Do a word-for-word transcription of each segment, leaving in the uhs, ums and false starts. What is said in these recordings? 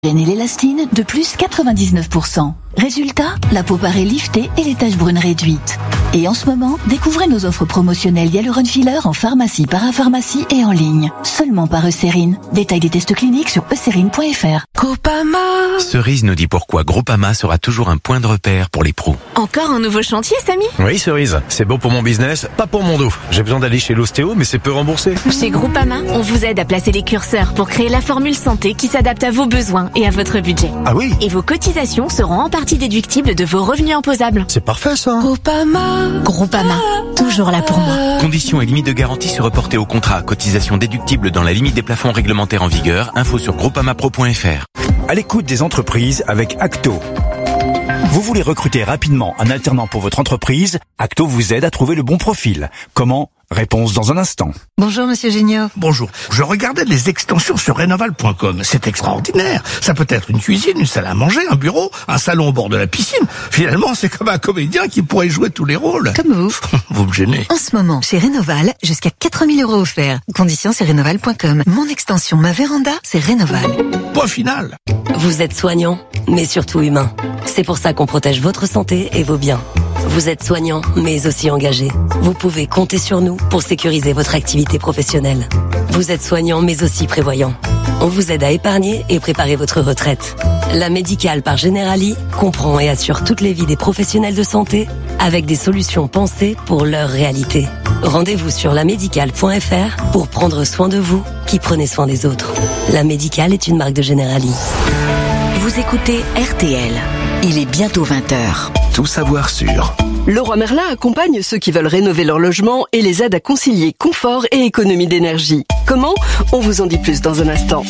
et l'élastine de plus quatre-vingt-dix-neuf pour cent. Résultat, la peau paraît liftée et les taches brunes réduites. Et en ce moment, découvrez nos offres promotionnelles Hyaluron Filler en pharmacie, parapharmacie et en ligne. Seulement par Eucérine. Détail des tests cliniques sur eucérine point f r. Groupama. Cerise nous dit pourquoi Groupama sera toujours un point de repère pour les pros. Encore un nouveau chantier, Samy? Oui, Cerise. C'est bon pour mon business, pas pour mon dos. J'ai besoin d'aller chez l'ostéo, mais c'est peu remboursé. Chez Groupama, on vous aide à placer les curseurs pour créer la formule santé qui s'adapte à vos besoins et à votre budget. Ah oui? Et vos cotisations seront en partie déductibles de vos revenus imposables. C'est parfait, ça. Groupama. Groupama. Toujours là pour moi. Conditions et limites de garantie se reporter au contrat. Cotisation déductible dans la limite des plafonds réglementaires en vigueur. Info sur groupamapro point f r. À l'écoute des entreprises avec Acto. Vous voulez recruter rapidement un alternant pour votre entreprise? Acto vous aide à trouver le bon profil. Comment? Réponse dans un instant. Bonjour Monsieur Géniaud. Bonjour. Je regardais les extensions sur Rénoval point com. C'est extraordinaire. Ça peut être une cuisine, une salle à manger, un bureau, un salon au bord de la piscine. Finalement, c'est comme un comédien qui pourrait jouer tous les rôles. Comme vous. Vous me gênez. En ce moment, chez Rénoval, jusqu'à quatre mille euros offerts. Conditions c'est Rénoval point com. Mon extension, ma véranda, c'est Rénoval. Point final. Vous êtes soignant, mais surtout humain. C'est pour ça qu'on protège votre santé et vos biens. Vous êtes soignant, mais aussi engagé. Vous pouvez compter sur nous pour sécuriser votre activité professionnelle. Vous êtes soignant, mais aussi prévoyant. On vous aide à épargner et préparer votre retraite. La Médicale par Generali comprend et assure toutes les vies des professionnels de santé avec des solutions pensées pour leur réalité. Rendez-vous sur la médicale point f r pour prendre soin de vous qui prenez soin des autres. La Médicale est une marque de Generali. Vous écoutez R T L. Il est bientôt vingt heures. Tout savoir sur. Leroy Merlin accompagne ceux qui veulent rénover leur logement et les aide à concilier confort et économie d'énergie. Comment? On vous en dit plus dans un instant.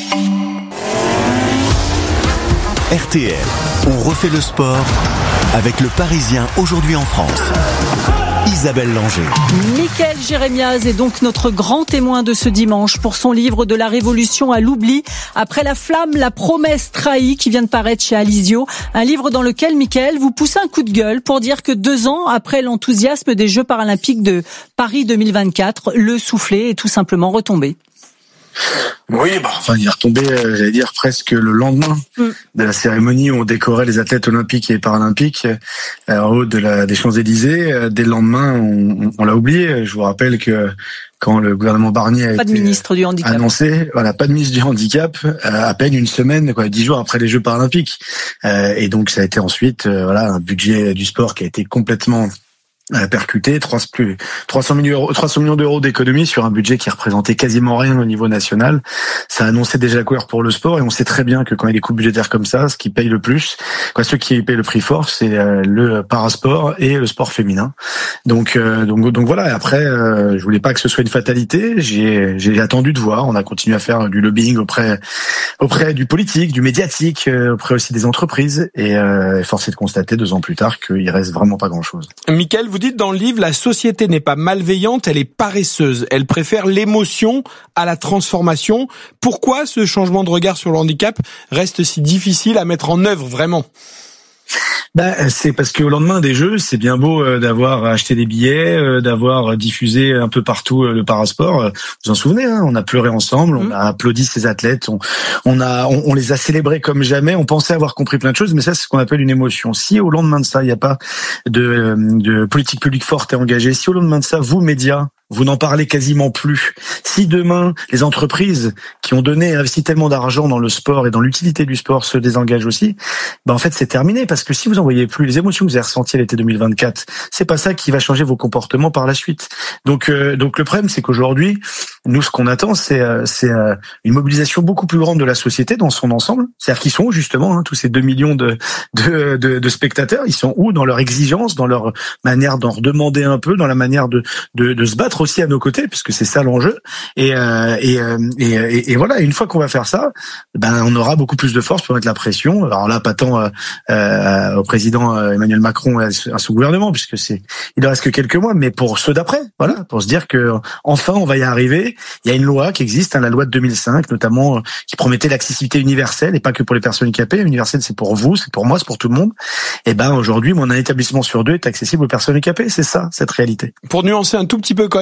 R T L, on refait le sport avec le Parisien aujourd'hui en France. Isabelle Langer. Mickaël Jérémiaz est donc notre grand témoin de ce dimanche pour son livre De la Révolution à l'oubli, après la flamme, la promesse trahie, qui vient de paraître chez Alizio. Un livre dans lequel, Mickaël, vous poussez un coup de gueule pour dire que deux ans après l'enthousiasme des Jeux paralympiques de Paris deux mille vingt-quatre, le soufflet est tout simplement retombé. Oui, bah, enfin, il est retombé, euh, j'allais dire, presque le lendemain mm. de la cérémonie où on décorait les athlètes olympiques et paralympiques euh, en haut de la, des Champs-Élysées. Euh, dès le lendemain, on, on, on l'a oublié. Je vous rappelle que quand le gouvernement Barnier a pas été de ministre du handicap. annoncé, voilà, pas de ministre du handicap, euh, à peine une semaine, quoi, dix jours après les Jeux paralympiques. Euh, et donc, ça a été ensuite, euh, voilà, un budget du sport qui a été complètement percuté, trois cents millions d'euros d'économies sur un budget qui représentait quasiment rien au niveau national. Ça annonçait déjà la couleur pour le sport, et on sait très bien que quand il y a des coupes budgétaires comme ça, ce qui paye le plus, quoi, ceux qui payent le prix fort, c'est le parasport et le sport féminin. Donc, euh, donc, donc voilà. Et après, euh, je voulais pas que ce soit une fatalité. J'ai, j'ai attendu de voir. On a continué à faire du lobbying auprès, auprès du politique, du médiatique, euh, auprès aussi des entreprises, et euh, force est de constater deux ans plus tard qu'il reste vraiment pas grand-chose. Mickaël, vous dites dans le livre, la société n'est pas malveillante, elle est paresseuse. Elle préfère l'émotion à la transformation. Pourquoi ce changement de regard sur le handicap reste si difficile à mettre en œuvre vraiment ? Ben, c'est parce qu'au lendemain des Jeux, c'est bien beau d'avoir acheté des billets, d'avoir diffusé un peu partout le parasport. Vous vous en souvenez, hein, on a pleuré ensemble, on a applaudi ces athlètes, on, on a, on, on les a célébrés comme jamais. On pensait avoir compris plein de choses, mais ça, c'est ce qu'on appelle une émotion. Si au lendemain de ça, il n'y a pas de, de politique publique forte et engagée, si au lendemain de ça, vous médias, vous n'en parlez quasiment plus. Si demain, les entreprises qui ont donné et investi tellement d'argent dans le sport et dans l'utilité du sport se désengagent aussi, ben en fait, c'est terminé. Parce que si vous en voyez plus les émotions que vous avez ressenties à l'été deux mille vingt-quatre, c'est pas ça qui va changer vos comportements par la suite. Donc, euh, donc le problème, c'est qu'aujourd'hui, nous, ce qu'on attend, c'est, euh, c'est euh, une mobilisation beaucoup plus grande de la société dans son ensemble. C'est-à-dire qu'ils sont où, justement, hein, tous ces deux millions de, de, de, de spectateurs, ils sont où dans leur exigence, dans leur manière d'en redemander un peu, dans la manière de, de, de se battre aussi à nos côtés, puisque c'est ça l'enjeu. Et, euh, et, et, et, et voilà, une fois qu'on va faire ça, ben on aura beaucoup plus de force pour mettre la pression. Alors là, pas tant euh, euh, au président Emmanuel Macron et à son gouvernement, puisque c'est, il ne reste que quelques mois, mais pour ceux d'après, voilà, pour se dire que enfin on va y arriver. Il y a une loi qui existe, hein, la loi de deux mille cinq, notamment, euh, qui promettait l'accessibilité universelle, et pas que pour les personnes handicapées. Universelle, c'est pour vous, c'est pour moi, c'est pour tout le monde. Et ben aujourd'hui, mon un établissement sur deux est accessible aux personnes handicapées. C'est ça, cette réalité. Pour nuancer un tout petit peu quand même,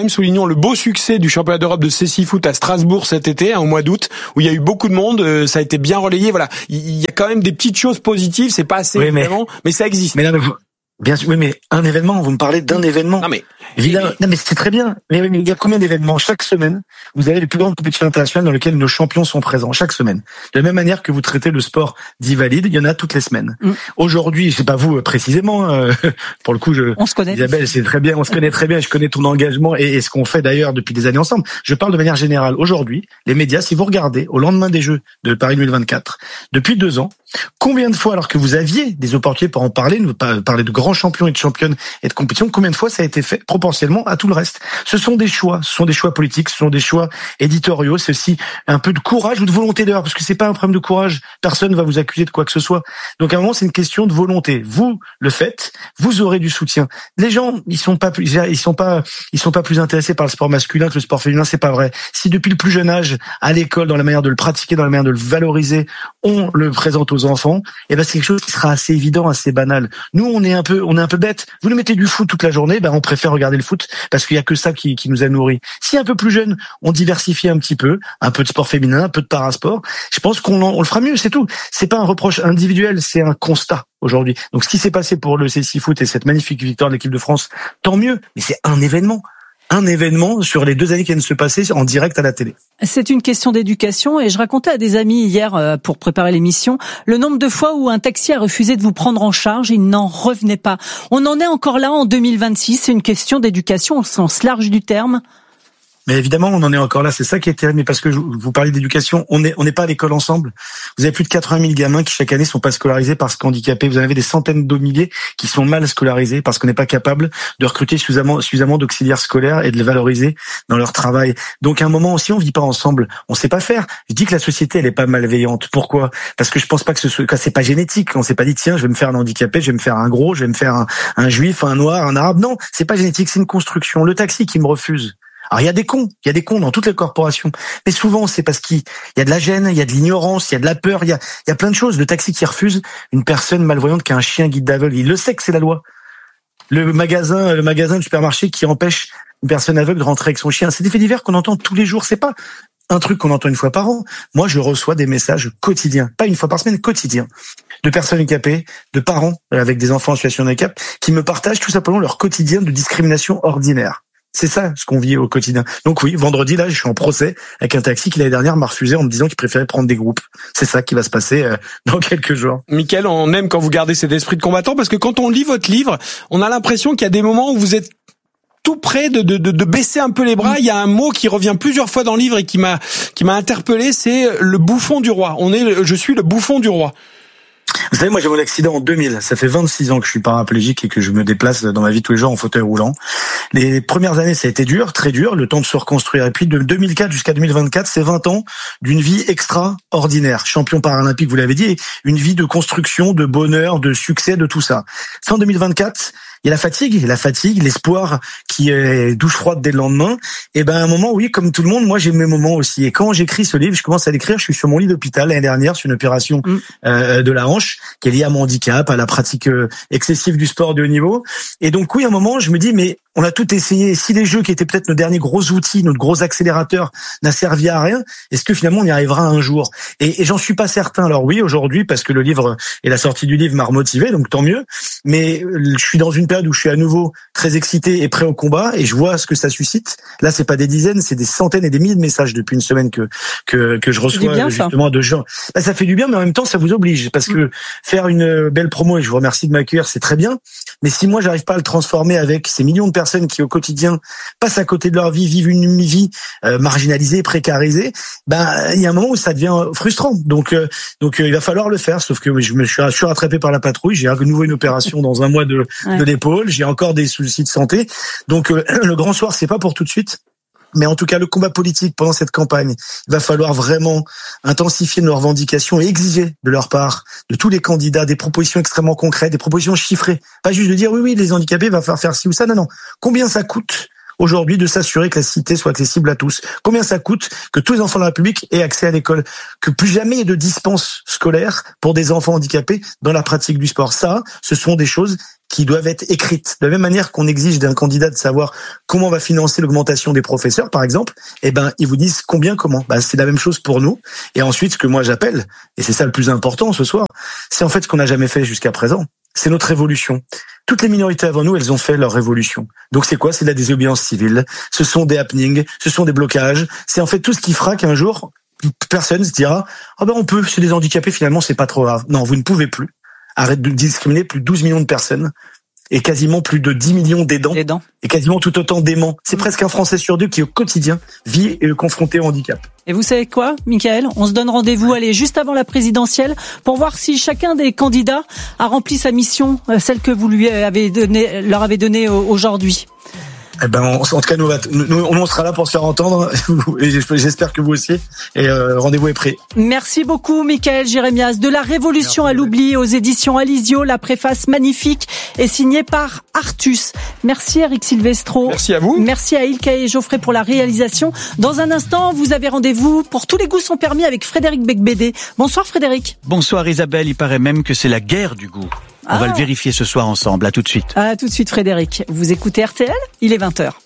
même soulignons le beau succès du championnat d'Europe de cécifoot à Strasbourg cet été, hein, au mois d'août, où il y a eu beaucoup de monde, euh, ça a été bien relayé. Voilà, il y a quand même des petites choses positives, c'est pas assez oui, évidemment, mais, mais ça existe. Mais là, mais vous... Bien sûr, oui, mais un événement, vous me parlez d'un événement. Non mais évidemment, non mais c'est très bien. Mais, mais il y a combien d'événements chaque semaine? Vous avez les plus grandes compétitions internationales dans lesquelles nos champions sont présents chaque semaine. De la même manière que vous traitez le sport dit valide, il y en a toutes les semaines. Mm. Aujourd'hui, c'est pas vous précisément. Euh, pour le coup, je. On se connaît. Isabelle, c'est très bien. On se connaît très bien. Je connais ton engagement et, et ce qu'on fait d'ailleurs depuis des années ensemble. Je parle de manière générale. Aujourd'hui, les médias, si vous regardez au lendemain des Jeux de Paris deux mille vingt-quatre, depuis deux ans, combien de fois, alors que vous aviez des opportunités pour en parler, nous parler de grands champions et de championnes et de compétition, combien de fois ça a été fait proportionnellement à tout le reste? Ce sont des choix, ce sont des choix politiques, ce sont des choix éditoriaux, c'est aussi un peu de courage ou de volonté d'ailleurs, parce que c'est pas un problème de courage, personne va vous accuser de quoi que ce soit. Donc à un moment, c'est une question de volonté. Vous le faites, vous aurez du soutien. Les gens, ils sont pas plus, ils sont pas, ils sont pas plus intéressés par le sport masculin que le sport féminin, c'est pas vrai. Si depuis le plus jeune âge, à l'école, dans la manière de le pratiquer, dans la manière de le valoriser, on le présente aux enfants, et ben c'est quelque chose qui sera assez évident, assez banal. Nous, on est un peu, on est un peu bête. Vous nous mettez du foot toute la journée, ben on préfère regarder le foot parce qu'il y a que ça qui, qui nous a nourris. Si un peu plus jeune, on diversifie un petit peu, un peu de sport féminin, un peu de parasport, je pense qu'on en, on le fera mieux, c'est tout. C'est pas un reproche individuel, c'est un constat aujourd'hui. Donc ce qui s'est passé pour le cécifoot et cette magnifique victoire de l'équipe de France, tant mieux, mais c'est un événement. Un événement sur les deux années qui viennent de se passer en direct à la télé. C'est une question d'éducation et je racontais à des amis hier pour préparer l'émission le nombre de fois où un taxi a refusé de vous prendre en charge, il n'en revenait pas. On en est encore là en deux mille vingt-six, c'est une question d'éducation au sens large du terme. Mais évidemment, on en est encore là. C'est ça qui est terrible. Mais parce que vous parlez d'éducation, on n'est on n'est pas à l'école ensemble. Vous avez plus de quatre-vingt mille gamins qui chaque année sont pas scolarisés parce qu'handicapés. Vous en avez des centaines de milliers qui sont mal scolarisés parce qu'on n'est pas capable de recruter suffisamment suffisamment d'auxiliaires scolaires et de les valoriser dans leur travail. Donc à un moment, si on vit pas ensemble, on sait pas faire. Je dis que la société elle est pas malveillante. Pourquoi? Parce que je pense pas que ce soit, que c'est pas génétique. On s'est pas dit tiens, je vais me faire un handicapé, je vais me faire un gros, je vais me faire un, un juif, un noir, un arabe. Non, c'est pas génétique, c'est une construction. Le taxi qui me refuse. Alors il y a des cons, il y a des cons dans toutes les corporations, mais souvent c'est parce qu'il y a de la gêne, il y a de l'ignorance, il y a de la peur, il y a, il y a plein de choses. Le taxi qui refuse une personne malvoyante qui a un chien guide d'aveugle, il le sait que c'est la loi. Le magasin, le magasin du supermarché qui empêche une personne aveugle de rentrer avec son chien, c'est des faits divers qu'on entend tous les jours. C'est pas un truc qu'on entend une fois par an. Moi, je reçois des messages quotidiens, pas une fois par semaine, quotidiens, de personnes handicapées, de parents avec des enfants en situation de handicap, qui me partagent tout simplement leur quotidien de discrimination ordinaire. C'est ça ce qu'on vit au quotidien. Donc oui, vendredi, là, je suis en procès avec un taxi qui l'année dernière m'a refusé en me disant qu'il préférait prendre des groupes. C'est ça qui va se passer euh, dans quelques jours. Mickaël, on aime quand vous gardez cet esprit de combattant parce que quand on lit votre livre, on a l'impression qu'il y a des moments où vous êtes tout près de, de, de, de baisser un peu les bras. Il y a un mot qui revient plusieurs fois dans le livre et qui m'a, qui m'a interpellé, c'est le bouffon du roi. On est, je suis le bouffon du roi. Vous savez, moi j'ai mon accident en deux mille. Ça fait vingt-six ans que je suis paraplégique et que je me déplace dans ma vie tous les jours en fauteuil roulant. Les premières années, ça a été dur, très dur, le temps de se reconstruire. Et puis de deux mille quatre jusqu'à deux mille vingt-quatre, c'est vingt ans d'une vie extraordinaire. Champion paralympique, vous l'avez dit, une vie de construction, de bonheur, de succès, de tout ça. Fin deux mille vingt-quatre, il y a la fatigue, la fatigue, l'espoir qui est douche froide dès le lendemain. Et ben à un moment, oui, comme tout le monde, moi j'ai mes moments aussi. Et quand j'écris ce livre, je commence à l'écrire, je suis sur mon lit d'hôpital l'année dernière sur une opération mmh. euh, de la hanche qui est liée à mon handicap, à la pratique euh, excessive du sport de haut niveau. Et donc oui, à un moment, je me dis mais on a tout essayé. Si les jeux qui étaient peut-être nos derniers gros outils, notre gros accélérateur, n'a servi à rien, est-ce que finalement on y arrivera un jour? Et, et j'en suis pas certain. Alors oui, aujourd'hui, parce que le livre et la sortie du livre m'a remotivé, donc tant mieux. Mais je suis dans une période où je suis à nouveau très excité et prêt au combat, et je vois ce que ça suscite. Là, c'est pas des dizaines, c'est des centaines et des milliers de messages depuis une semaine que que, que je reçois bien, justement ça. de gens. Bah, ça fait du bien, mais en même temps, ça vous oblige, parce que faire une belle promo, et je vous remercie de m'accueillir, c'est très bien. Mais si moi, j'arrive pas à le transformer avec ces millions de personnes qui au quotidien passent à côté de leur vie, vivent une vie euh, marginalisée, précarisée, ben il y a un moment où ça devient frustrant. Donc euh, donc euh, il va falloir le faire. Sauf que je me suis, je suis rattrapé par la patrouille. J'ai à nouveau une opération dans un mois de, ouais. de l'épaule. J'ai encore des soucis de santé. Donc euh, le grand soir, c'est pas pour tout de suite. Mais en tout cas, le combat politique pendant cette campagne, il va falloir vraiment intensifier nos revendications et exiger de leur part, de tous les candidats, des propositions extrêmement concrètes, des propositions chiffrées. Pas juste de dire oui, oui, les handicapés, il va falloir faire ci ou ça. Non, non. Combien ça coûte aujourd'hui de s'assurer que la cité soit accessible à tous? Combien ça coûte que tous les enfants de la République aient accès à l'école? Que plus jamais il y ait de dispense scolaire pour des enfants handicapés dans la pratique du sport? Ça, ce sont des choses qui doivent être écrites. De la même manière qu'on exige d'un candidat de savoir comment on va financer l'augmentation des professeurs, par exemple, eh ben, ils vous disent combien, comment. Ben, c'est la même chose pour nous. Et ensuite, ce que moi j'appelle, et c'est ça le plus important ce soir, c'est en fait ce qu'on n'a jamais fait jusqu'à présent. C'est notre révolution. Toutes les minorités avant nous, elles ont fait leur révolution. Donc c'est quoi? C'est de la désobéissance civile. Ce sont des happenings, ce sont des blocages. C'est en fait tout ce qui fera qu'un jour, personne se dira « Ah ben on peut, c'est des handicapés, finalement c'est pas trop grave ». Non, vous ne pouvez plus. Arrête de discriminer plus de douze millions de personnes et quasiment plus de dix millions d'aidants et quasiment tout autant d'aimants. C'est mmh. presque un Français sur deux qui au quotidien vit et est confronté au handicap. Et vous savez quoi, Mickaël? On se donne rendez-vous, allez, juste avant la présidentielle, pour voir si chacun des candidats a rempli sa mission, celle que vous lui avez donné, leur avez donnée aujourd'hui. Eh ben, on, en tout cas, nous, nous, on sera là pour se faire entendre, et j'espère que vous aussi. Et euh, rendez-vous est pris. Merci beaucoup, Mickaël Jérémias. De la Révolution Merci. à l'oubli aux éditions Alizio, la préface magnifique est signée par Artus. Merci Eric Silvestro. Merci à vous. Merci à Ilka et Geoffrey pour la réalisation. Dans un instant, vous avez rendez-vous pour Tous les goûts sont permis avec Frédéric Becbédé. Bonsoir Frédéric. Bonsoir Isabelle. Il paraît même que c'est la guerre du goût. On ah. va le vérifier ce soir ensemble. À tout de suite. À tout de suite Frédéric. Vous écoutez R T L, il est vingt heures.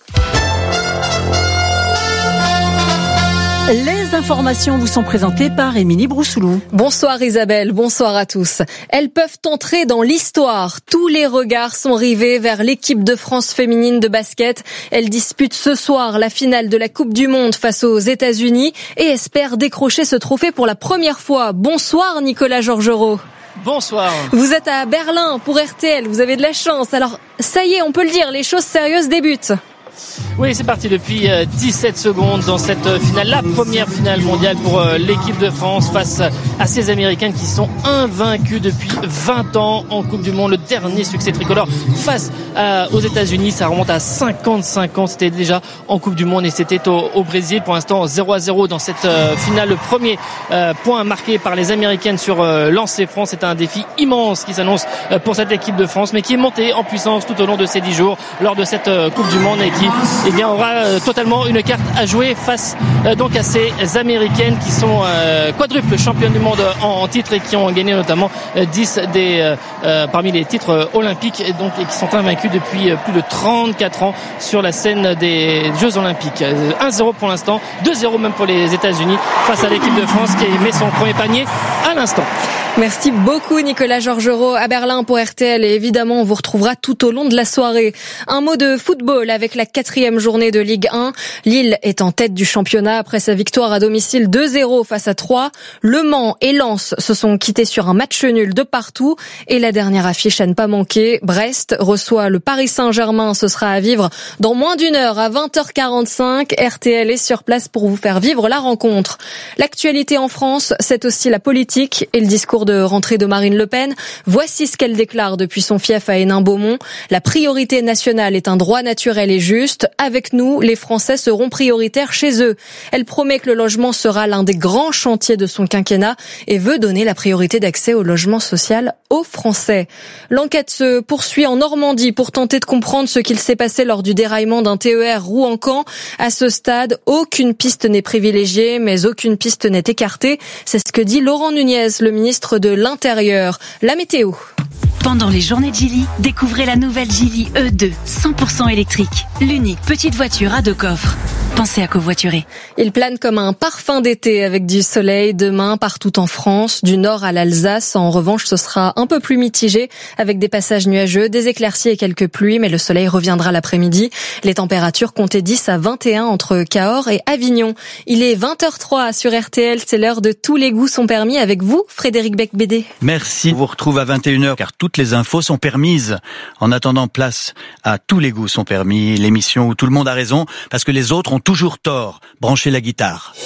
Les informations vous sont présentées par Émilie Broussoulou. Bonsoir Isabelle, bonsoir à tous. Elles peuvent entrer dans l'histoire. Tous les regards sont rivés vers l'équipe de France féminine de basket. Elle dispute ce soir la finale de la Coupe du Monde face aux États-Unis et espère décrocher ce trophée pour la première fois. Bonsoir Nicolas Georgerot. Bonsoir. Vous êtes à Berlin pour R T L, vous avez de la chance. Alors, ça y est, on peut le dire, les choses sérieuses débutent. Oui, c'est parti depuis dix-sept secondes dans cette finale, la première finale mondiale pour l'équipe de France face à ces Américaines qui sont invaincus depuis vingt ans en Coupe du Monde. Le dernier succès tricolore face à, aux États-Unis, ça remonte à cinquante-cinq ans. C'était déjà en Coupe du Monde et c'était au, au Brésil. Pour l'instant, zéro à zéro dans cette euh, finale. Le premier euh, point marqué par les Américaines sur euh, lancer franc. C'est un défi immense qui s'annonce euh, pour cette équipe de France, mais qui est monté en puissance tout au long de ces dix jours lors de cette euh, Coupe du Monde et qui eh bien, aura euh, totalement une carte à jouer face euh, donc à ces Américaines qui sont euh, quadruples championnes du monde en, en titre et qui ont gagné notamment euh, dix des euh, euh, parmi les titres euh, olympiques et donc et qui sont invaincus depuis euh, plus de trente-quatre ans sur la scène des Jeux olympiques. Euh, un zéro pour l'instant, deux zéro même pour les États-Unis face à l'équipe de France qui met son premier panier à l'instant. Merci beaucoup Nicolas Georgerot à Berlin pour R T L et évidemment on vous retrouvera tout au long de la soirée. Un mot de football avec la quatrième journée de Ligue un. Lille est en tête du championnat après sa victoire à domicile deux zéro face à Troyes. Le Mans et Lens se sont quittés sur un match nul de partout et la dernière affiche à ne pas manquer. Brest reçoit le Paris Saint-Germain. Ce sera à vivre dans moins d'une heure à vingt heures quarante-cinq. R T L est sur place pour vous faire vivre la rencontre. L'actualité en France, c'est aussi la politique et le discours de rentrée de Marine Le Pen. Voici ce qu'elle déclare depuis son fief à Hénin-Beaumont. La priorité nationale est un droit naturel et juste. Avec nous, les Français seront prioritaires chez eux. Elle promet que le logement sera l'un des grands chantiers de son quinquennat et veut donner la priorité d'accès au logement social aux Français. L'enquête se poursuit en Normandie pour tenter de comprendre ce qu'il s'est passé lors du déraillement d'un T E R Rouen-Caen. À ce stade, aucune piste n'est privilégiée, mais aucune piste n'est écartée. C'est ce que dit Laurent Nunez, le ministre de l'Intérieur. La météo. Pendant les journées de Geely, découvrez la nouvelle Geely E deux, cent pour cent électrique. L'unique petite voiture à deux coffres. Pensez à covoiturer. Il plane comme un parfum d'été avec du soleil demain partout en France, du nord à l'Alsace. En revanche, ce sera un peu plus mitigé avec des passages nuageux, des éclaircies et quelques pluies, mais le soleil reviendra l'après-midi. Les températures comptaient dix à vingt et un entre Cahors et Avignon. Il est vingt heures trois sur R T L, c'est l'heure de Tous les goûts sont permis avec vous, Frédéric Becbédé. Merci, on vous retrouve à vingt et une heures car toutes les infos sont permises. En attendant, place à Tous les goûts sont permis, l'émission où tout le monde a raison parce que les autres ont toujours tort. Branchez la guitare.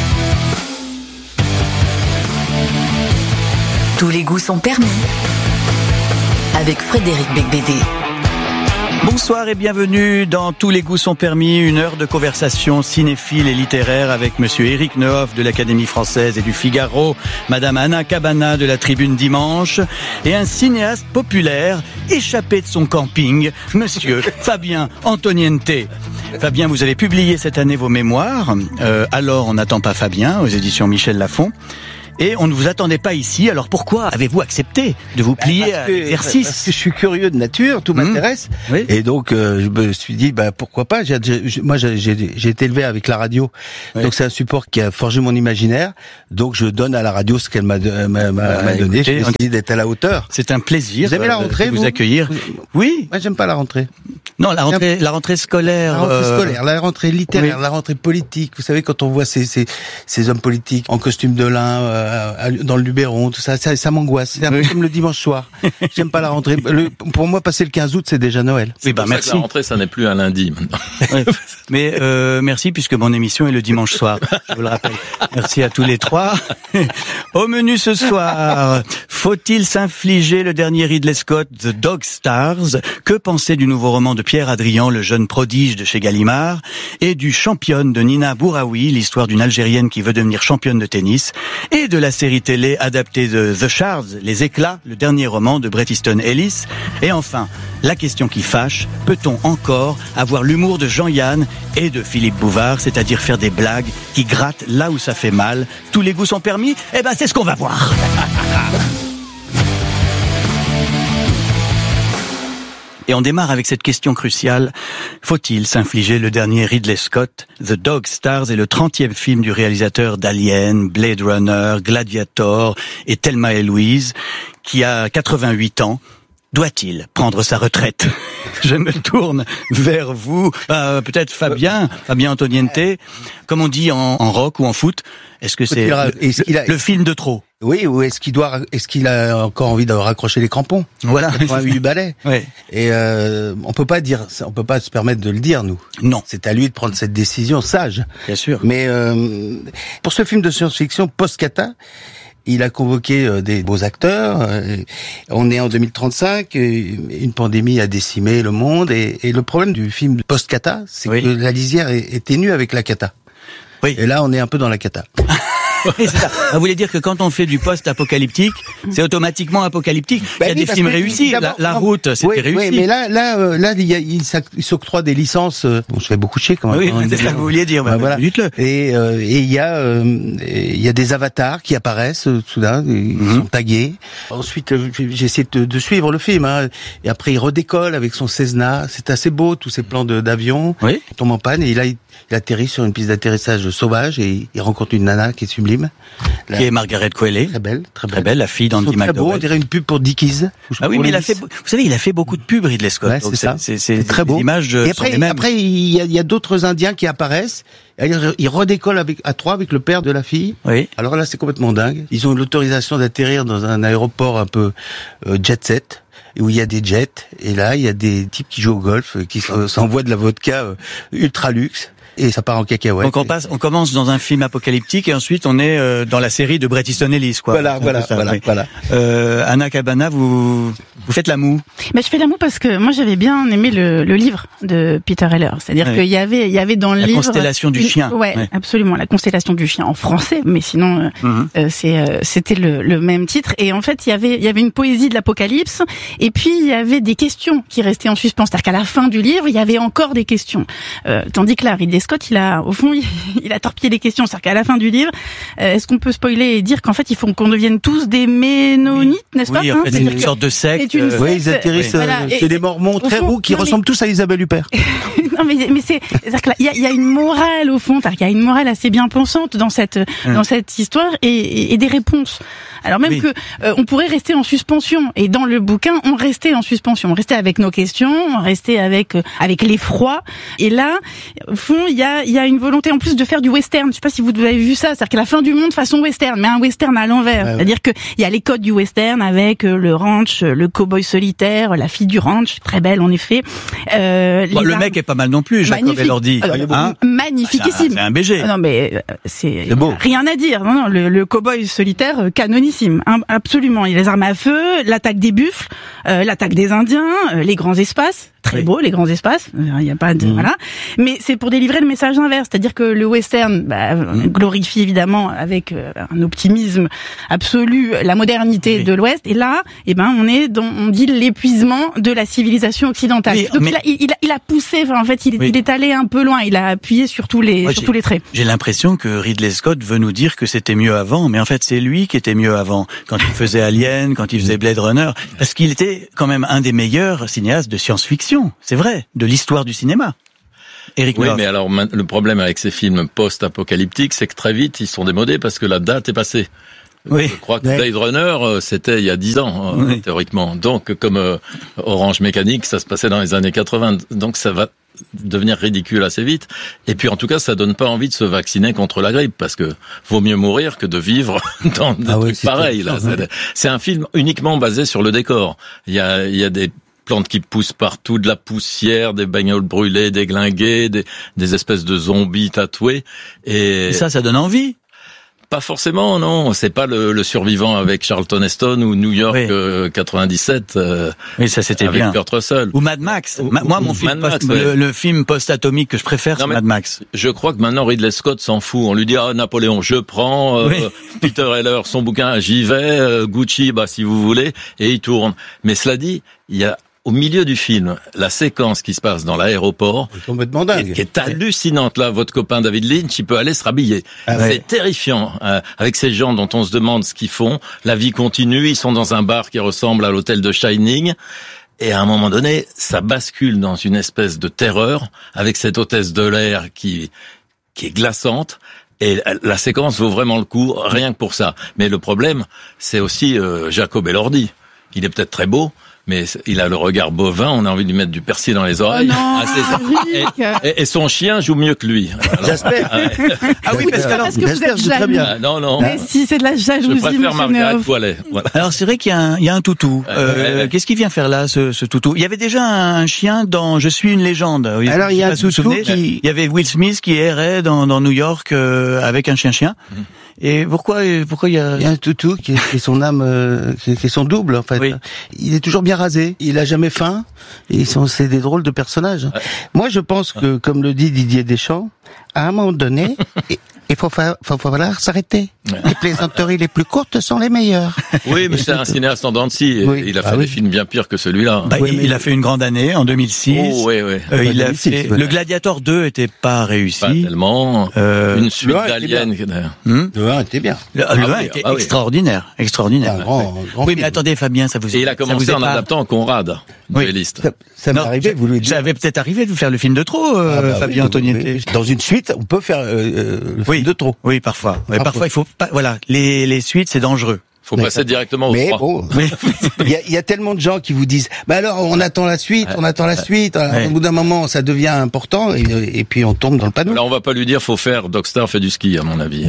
Tous les goûts sont permis avec Frédéric Becbédé. Bonsoir et bienvenue dans Tous les goûts sont permis, une heure de conversation cinéphile et littéraire avec monsieur Éric Nehoff de l'Académie française et du Figaro, madame Anna Cabana de la Tribune Dimanche et un cinéaste populaire échappé de son camping, monsieur Fabien Antoniente. Fabien, vous avez publié cette année vos mémoires, euh, Alors on n'attend pas Fabien, aux éditions Michel Lafon. Et on ne vous attendait pas ici, alors pourquoi avez-vous accepté de vous plier à l'exercice? Parce que je suis curieux de nature, tout m'intéresse. Mmh. Oui. Et donc, euh, je me suis dit, bah, pourquoi pas. J'ai, j'ai, moi, j'ai, j'ai été élevé avec la radio. Oui. Donc, c'est un support qui a forgé mon imaginaire. Donc, je donne à la radio ce qu'elle m'a, m'a, m'a, bah, m'a donné. J'ai essayé d'être à la hauteur. C'est un plaisir. Vous aimez la rentrée, de vous, vous accueillir? Oui. Moi, j'aime pas la rentrée. Non, la rentrée, la rentrée scolaire. La rentrée euh... scolaire, la rentrée littéraire, oui. La rentrée politique. Vous savez, quand on voit ces, ces, ces hommes politiques en costume de lin, euh, dans le Luberon, tout ça, ça, ça m'angoisse. C'est un peu oui. comme le dimanche soir. J'aime pas la rentrée. Le, pour moi, passer le quinze août, c'est déjà Noël. Oui, bah, merci. La rentrée, ça n'est plus un lundi, maintenant. Oui. Mais, euh, merci, puisque mon émission est le dimanche soir. Je vous le rappelle. Merci à tous les trois. Au menu ce soir, faut-il s'infliger le dernier Ridley Scott, The Dog Stars? Que penser du nouveau roman de Pierre Adrian, le jeune prodige de chez Gallimard, et du Championne de Nina Bouraoui, l'histoire d'une Algérienne qui veut devenir championne de tennis, et de la série télé adaptée de The Shards, Les Éclats, le dernier roman de Bret Easton Ellis. Et enfin, la question qui fâche, peut-on encore avoir l'humour de Jean-Yann et de Philippe Bouvard, c'est-à-dire faire des blagues qui grattent là où ça fait mal? Tous les goûts sont permis? Eh ben, c'est ce qu'on va voir. Et on démarre avec cette question cruciale. Faut-il s'infliger le dernier Ridley Scott? The Dog Stars est le trentième film du réalisateur d'Alien, Blade Runner, Gladiator et Thelma et Louise, qui a quatre-vingt-huit ans. Doit-il prendre sa retraite? Je me tourne vers vous, euh, peut-être Fabien, Fabien Antoniente. Comme on dit en, en rock ou en foot, est-ce que c'est le, est-ce qu'il a... le film de trop? Oui, ou est-ce qu'il doit, est-ce qu'il a encore envie de raccrocher les crampons? Voilà. Du balai. Ouais. Et euh, on peut pas dire, on peut pas se permettre de le dire, nous. Non. C'est à lui de prendre cette décision sage. Bien sûr. Mais euh, pour ce film de science-fiction post-cata, il a convoqué euh, des beaux acteurs. Euh, on est en deux mille trente-cinq, euh, une pandémie a décimé le monde, et, et le problème du film post-cata, c'est oui. que la lisière est, est ténue avec la cata. Oui. Et là, on est un peu dans la cata. C'est ça. Vous voulez dire que quand on fait du post-apocalyptique, c'est automatiquement apocalyptique. Bah il y a oui, des films réussis. La, la route, c'était oui, réussi. Oui, mais là, là, euh, là, il, y a, il, il s'octroie des licences. Euh, bon, je fais beaucoup chier quand même. Oui, c'est ça que vous vouliez dire. Bah, bah, voilà. Dites-le. Et euh, et il y a, euh, il y a des avatars qui apparaissent euh, soudain. Ils mm-hmm. sont tagués. Ensuite, euh, j'ai essayé de, de suivre le film. Hein, et après, il redécolle avec son Cessna. C'est assez beau, tous ces plans de, d'avion. Oui. Il tombe en panne et là, il, il atterrit sur une piste d'atterrissage sauvage et il rencontre une nana qui est sublime. La... Qui est Margaret Qualley. Très belle, très belle. Très belle, la fille d'Andy McDowell. Très beau, on dirait une pub pour Dickies. Ah oui, mais il a fait, vous savez, il a fait beaucoup de pubs, Ridley Scott. Ouais, c'est ça. C'est, c'est, c'est très beau. Les images et après, sont les mêmes. après, il y a, il y a d'autres Indiens qui apparaissent. Ils redécollent avec, à trois avec le père de la fille. Oui. Alors là, c'est complètement dingue. Ils ont l'autorisation d'atterrir dans un aéroport un peu euh, jet set, où il y a des jets. Et là, il y a des types qui jouent au golf, qui s'envoient de la vodka euh, ultra luxe. Et ça part en cacahuète. Donc on passe, on commence dans un film apocalyptique et ensuite on est euh, dans la série de Bret Easton Ellis, quoi. Voilà, voilà, ça, voilà, oui. voilà. Euh, Anna Cabana, vous vous faites la moue. Mais je fais la moue parce que moi j'avais bien aimé le, le livre de Peter Heller. C'est-à-dire oui. qu'il y avait, il y avait dans le la livre la constellation du une, chien. Ouais, ouais, absolument, la constellation du chien en français, mais sinon euh, mm-hmm. euh, c'est, euh, c'était le, le même titre. Et en fait, il y avait, il y avait une poésie de l'apocalypse. Et puis il y avait des questions qui restaient en suspens. C'est-à-dire qu'à la fin du livre, il y avait encore des questions. Euh, tandis que là, Ridley Scott, il a au fond, il a torpillé les questions. C'est-à-dire qu'à la fin du livre, euh, est-ce qu'on peut spoiler et dire qu'en fait, il faut qu'on devienne tous des ménonites, oui. n'est-ce pas? Oui, en fait, c'est une sorte de secte. Une secte. Oui, ils atterrissent. Voilà. C'est des Mormons très roux qui ressemblent mais... tous à Isabelle Huppert. non, mais, mais c'est, c'est-à-dire qu'il y a, il y a une morale au fond. C'est-à-dire qu'il y a une morale assez bien pensante dans cette, hum. dans cette histoire et, et, et des réponses. Alors même oui. que euh, on pourrait rester en suspension. Et dans le bouquin, on restait en suspension. On restait avec nos questions, on restait avec euh, avec l'effroi. Et là, au fond, il y a il y a une volonté en plus de faire du western. Je sais pas si vous avez vu ça, c'est-à-dire que la fin du monde façon western, mais un western à l'envers. Ouais, c'est-à-dire ouais. que il y a les codes du western avec euh, le ranch, le cow-boy solitaire, la fille du ranch, très belle en effet. Euh, bon, le armes... mec est pas mal non plus, Jacob Elordi. Hein magnifiquissime. C'est un, c'est un B G. Non mais c'est, c'est beau. Rien à dire. Non non, le, le cow-boy solitaire euh, canonissime. Absolument, il y a les armes à feu, l'attaque des buffles, euh, l'attaque des Indiens, euh, les grands espaces, très oui. beau, les grands espaces. Il y a pas de Mmh. voilà. Mais c'est pour délivrer le message inverse, c'est-à-dire que le western bah, mmh. glorifie évidemment avec euh, un optimisme absolu la modernité oui. de l'Ouest. Et là, eh ben, on est dans, on dit l'épuisement de la civilisation occidentale. Oui, Donc mais... il, a, il, a, il a poussé. Enfin, en fait, il, oui. il est allé un peu loin. Il a appuyé sur tous les, Moi, sur tous les traits. J'ai l'impression que Ridley Scott veut nous dire que c'était mieux avant, mais en fait, c'est lui qui était mieux avant. Quand il faisait Alien, quand il faisait Blade Runner, parce qu'il était quand même un des meilleurs cinéastes de science-fiction. C'est vrai, de l'histoire du cinéma. Eric oui, Neuf. mais alors le problème avec ces films post-apocalyptiques, c'est que très vite ils sont démodés parce que la date est passée. Oui. Je crois que Blade Runner, c'était il y a dix ans, oui. euh, théoriquement. Donc, comme euh, Orange Mécanique, ça se passait dans les années quatre-vingts. Donc, ça va devenir ridicule assez vite. Et puis, en tout cas, ça donne pas envie de se vacciner contre la grippe, parce que vaut mieux mourir que de vivre dans des ah trucs oui, pareils. Là. Ouais. C'est un film uniquement basé sur le décor. Il y a, il y a des plantes qui poussent partout, de la poussière, des bagnoles brûlées, déglinguées, des, des espèces de zombies tatoués. Et, et ça, ça donne envie. Pas forcément, non. C'est pas le, le survivant avec Charlton Heston ou New York oui. euh, quatre-vingt-dix-sept. Euh, oui, ça c'était avec bien. Kurt Russell. Ou Mad Max. Ou, Moi, ou, mon ou film, Max, post, ouais. le, le film post-atomique que je préfère, c'est Mad Max. Je crois que maintenant Ridley Scott s'en fout. On lui dit ah Napoléon, je prends. Euh, oui. Peter Heller, son bouquin, j'y vais. Euh, Gucci, bah si vous voulez, et il tourne. Mais cela dit, il y a au milieu du film, la séquence qui se passe dans l'aéroport, complètement dingue, qui est hallucinante. Là, votre copain David Lynch, il peut aller se rhabiller. Ah ouais. C'est terrifiant, euh, avec ces gens dont on se demande ce qu'ils font. La vie continue, ils sont dans un bar qui ressemble à l'hôtel de Shining. Et à un moment donné, ça bascule dans une espèce de terreur, avec cette hôtesse de l'air qui, qui est glaçante. Et la séquence vaut vraiment le coup, rien que pour ça. Mais le problème, c'est aussi euh, Jacob Elordi. Il est peut-être très beau, mais il a le regard bovin, on a envie de lui mettre du persil dans les oreilles. Oh non, et, et, et son chien joue mieux que lui. J'espère. Ah oui, parce que, alors, parce que vous êtes très bien. Ah, non, non. Mais si c'est de la jalousie, je préfère Margaret Poilet. Voilà. Alors c'est vrai qu'il y a un, il y a un toutou. Euh, ouais, ouais. Qu'est-ce qu'il vient faire là, ce, ce toutou? Il y avait déjà un chien dans Je suis une légende. Alors il y a un toutou qui... Il y avait Will Smith qui errait dans, dans New York euh, avec un chien-chien. Mmh. Et pourquoi, pourquoi il y a... Il y a un toutou qui est, qui est son âme, euh, qui, est, qui est son double, en fait. Oui. Il est toujours bien rasé. Il a jamais faim. Et ils sont, c'est des drôles de personnages. Ouais. Moi, je pense que, comme le dit Didier Deschamps, à un moment donné, il faut, fa- faut falloir s'arrêter. Ouais. Les plaisanteries les plus courtes sont les meilleures. Oui, mais c'est un cinéaste en dents de scie. Oui. Il a fait ah, des oui. films bien pires que celui-là. Bah, oui, il, mais... il a fait Une grande année en deux mille six. Oh, oui, oui. Euh, il a fait... Le Gladiator deux était pas réussi. Pas tellement. Euh... Une suite d'Alien. Hmm le un était bien. Le, ah, le oui, un était ah, extraordinaire. Oui. Extraordinaire. Un grand, grand oui, film. mais attendez, Fabien, ça vous Et il a commencé en pas... adaptant en Conrad. Oui. Ça, ça m'est arrivé, vous lui dites. Ça avait peut-être arrivé de vous faire le film de trop, euh, ah bah Fabien oui, Antoniette. Dans une suite, on peut faire euh, le oui. film de trop. Oui, parfois. Mais parfois, parfois, il faut pas, voilà, les, les suites, c'est dangereux. Faut mais passer directement au mais trois. Bon, il y a, il y a tellement de gens qui vous disent, bah alors on attend la suite, ouais, on attend la suite. Alors, ouais. Au bout d'un moment, ça devient important et, et puis on tombe dans le panneau. Là, on va pas lui dire, faut faire Dogstar fait du ski, à mon avis.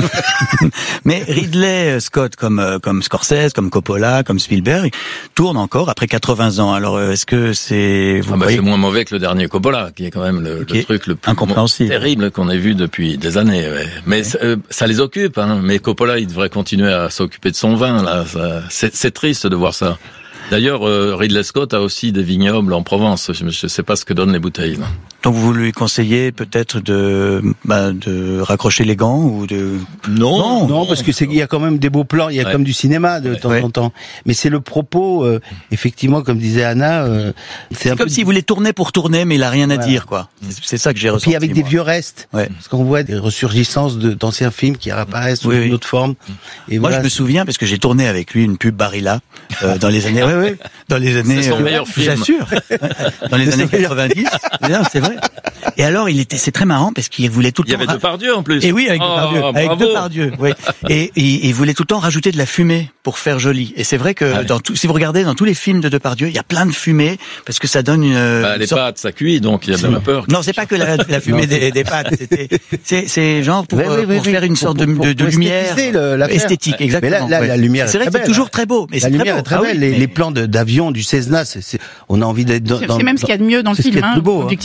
Mais Ridley Scott, comme comme Scorsese, comme Coppola, comme Spielberg, tourne encore après quatre-vingts ans. Alors, est-ce que c'est ah bah, c'est moins mauvais que le dernier Coppola, qui est quand même le, le truc le plus incompréhensible, terrible qu'on ait vu depuis des années. Ouais. Mais ouais. Euh, ça les occupe. Hein. Mais Coppola, il devrait continuer à s'occuper de son vin, là. Ça, c'est, c'est triste de voir ça. D'ailleurs, euh, Ridley Scott a aussi des vignobles en Provence. Je ne sais pas ce que donnent les bouteilles, là. Donc vous lui conseillez peut-être de bah, de raccrocher les gants ou de non non, non parce que c'est il y a quand même des beaux plans, il y a ouais. comme du cinéma de ouais. temps ouais. en temps. Mais c'est le propos euh, effectivement comme disait Anna, euh, c'est, c'est un comme peu... s'il voulait tourner pour tourner mais il a rien à voilà. dire quoi. C'est, c'est ça que j'ai ressenti. Puis avec moi. des vieux restes. Ouais. Parce qu'on voit des ressurgissances de, d'anciens films qui réapparaissent sous oui, une oui. autre forme. Et moi voilà, je me souviens parce que j'ai tourné avec lui une pub Barilla euh, dans les années ouais, ouais, dans les années c'est son euh, meilleur film. J'assure. Dans les années quatre-vingt-dix, c'est vrai. Et alors, il était, c'est très marrant parce qu'il voulait tout le il temps. Il y avait Depardieu en plus. Et oui, avec oh, Depardieu. Bravo. Avec Depardieu, oui. Et, et il voulait tout le temps rajouter de la fumée pour faire joli. Et c'est vrai que ah, dans tout, si vous regardez dans tous les films de Depardieu, il y a plein de fumée parce que ça donne une. Bah, les une sorte... pâtes, ça cuit, donc il y a de la vapeur. Non, c'est pas que la, la fumée des, des pâtes. C'était, c'est, c'est genre pour, oui, oui, oui, pour oui, faire une pour, sorte pour, de, de, de pour lumière le, esthétique, exactement. Mais là, là, la lumière. C'est vrai que c'est toujours très beau. Mais la lumière est très belle. Les plans d'avion du Cessna, on a envie d'être dans. C'est même ce qu'il y a de mieux dans le film, objectivement. C'est-à-dire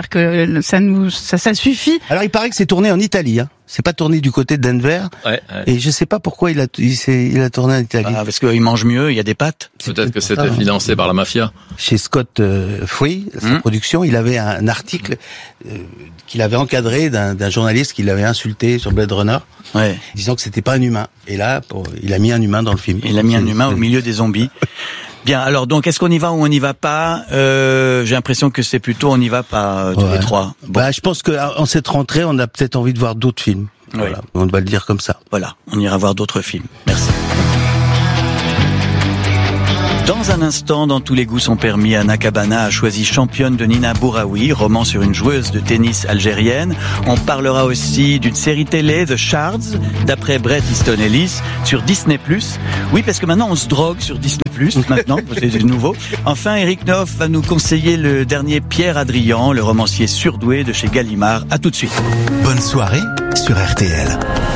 C'est-à-dire que ça nous, ça, ça suffit. Alors il paraît que c'est tourné en Italie, hein. C'est pas tourné du côté de Denver. Ouais, ouais. Et je sais pas pourquoi il a, il, s'est, il a tourné en Italie. Ah, parce qu'il mange mieux, il y a des pâtes. Peut-être que c'était financé par la mafia. Chez Scott euh, Free, sa mmh. production, il avait un article euh, qu'il avait encadré d'un, d'un journaliste qui l'avait insulté sur Blade Runner, ouais. disant que c'était pas un humain. Et là, pour, il a mis un humain dans le film. Il a mis un humain au milieu des zombies. Bien, alors donc, est-ce qu'on y va ou on n'y va pas? euh, J'ai l'impression que c'est plutôt on n'y va pas, euh, tous ouais. les trois. Bon. Bah, je pense qu'en cette rentrée, on a peut-être envie de voir d'autres films. Oui. Voilà, on va le dire comme ça. Voilà, on ira voir d'autres films. Merci. Dans un instant, dans Tous les goûts sont permis, Anna Cabana a choisi Championne de Nina Bouraoui, roman sur une joueuse de tennis algérienne. On parlera aussi d'une série télé, The Shards, d'après Bret Easton Ellis, sur Disney plus. Oui, parce que maintenant on se drogue sur Disney plus, maintenant, c'est nouveau. Enfin, Eric Neuf va nous conseiller le dernier Pierre Adrian, le romancier surdoué de chez Gallimard. À tout de suite. Bonne soirée sur R T L.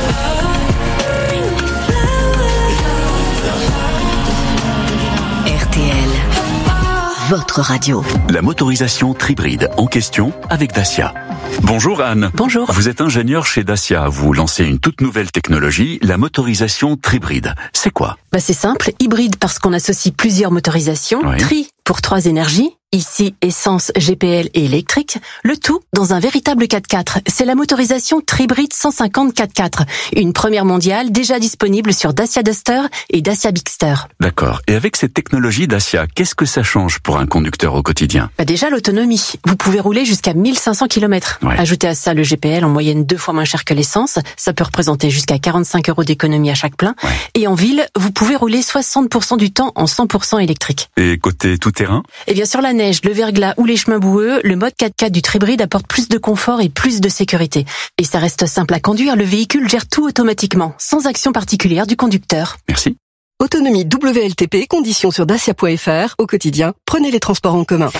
Votre radio. La motorisation Tribride en question avec Dacia. Bonjour Anne. Bonjour. Vous êtes ingénieur chez Dacia. Vous lancez une toute nouvelle technologie, la motorisation Tribride. C'est quoi? Bah c'est simple, hybride parce qu'on associe plusieurs motorisations, oui. Tri pour trois énergies, ici essence, G P L et électrique, le tout dans un véritable quatre-quatre. C'est la motorisation Tribride cent cinquante quatre-quatre, une première mondiale déjà disponible sur Dacia Duster et Dacia Bigster. D'accord. Et avec cette technologie Dacia, qu'est-ce que ça change pour un conducteur au quotidien? Bah déjà l'autonomie. Vous pouvez rouler jusqu'à mille cinq cents kilomètres. Ouais. Ajoutez à ça le G P L en moyenne deux fois moins cher que l'essence. Ça peut représenter jusqu'à quarante-cinq euros d'économie à chaque plein. Ouais. Et en ville, vous pouvez rouler soixante pour cent du temps en cent pour cent électrique. Et côté tout-terrain? Eh bien sur la neige, le verglas ou les chemins boueux, le mode quatre-quatre du Tribride apporte plus de confort et plus de sécurité. Et ça reste simple à conduire, le véhicule gère tout automatiquement, sans action particulière du conducteur. Merci. Autonomie W L T P, conditions sur dacia point f r. Au quotidien, prenez les transports en commun.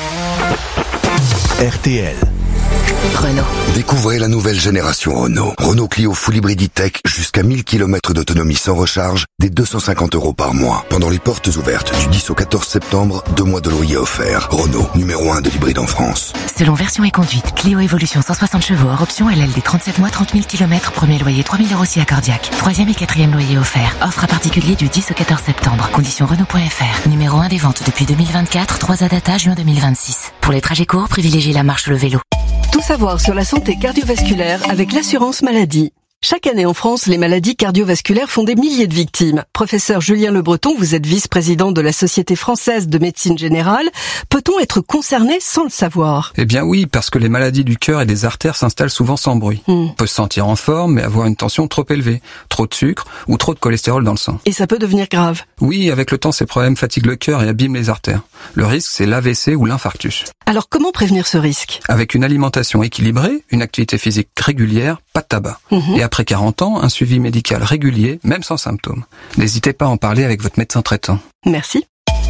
R T L. Renault. Découvrez la nouvelle génération Renault. Renault Clio Full Hybrid E-Tech jusqu'à mille kilomètres d'autonomie sans recharge, dès deux cent cinquante euros par mois. Pendant les portes ouvertes du dix au quatorze septembre, deux mois de loyer offerts. Renault, numéro un de l'hybride en France. Selon version et conduite, Clio Evolution cent soixante chevaux hors option L L D trente-sept mois, trente mille kilomètres, premier loyer trois mille euros si accordiaque. Troisième et quatrième loyer offert. Offre à particulier du dix au quatorze septembre. Conditions Renault point f r. Numéro un des ventes depuis deux mille vingt-quatre, trois A data juin deux mille vingt-six. Pour les trajets courts, privilégiez la marche ou le vélo. Tout savoir sur la santé cardiovasculaire avec l'assurance maladie. Chaque année en France, les maladies cardiovasculaires font des milliers de victimes. Professeur Julien Le Breton, vous êtes vice-président de la Société française de médecine générale. Peut-on être concerné sans le savoir? Eh bien oui, parce que les maladies du cœur et des artères s'installent souvent sans bruit. Hmm. On peut se sentir en forme, mais avoir une tension trop élevée, trop de sucre ou trop de cholestérol dans le sang. Et ça peut devenir grave? Oui, avec le temps, ces problèmes fatiguent le cœur et abîment les artères. Le risque, c'est l'A V C ou l'infarctus. Alors comment prévenir ce risque? Avec une alimentation équilibrée, une activité physique régulière, pas de tabac. Hmm. Et après quarante ans, un suivi médical régulier, même sans symptômes. N'hésitez pas à en parler avec votre médecin traitant. Merci.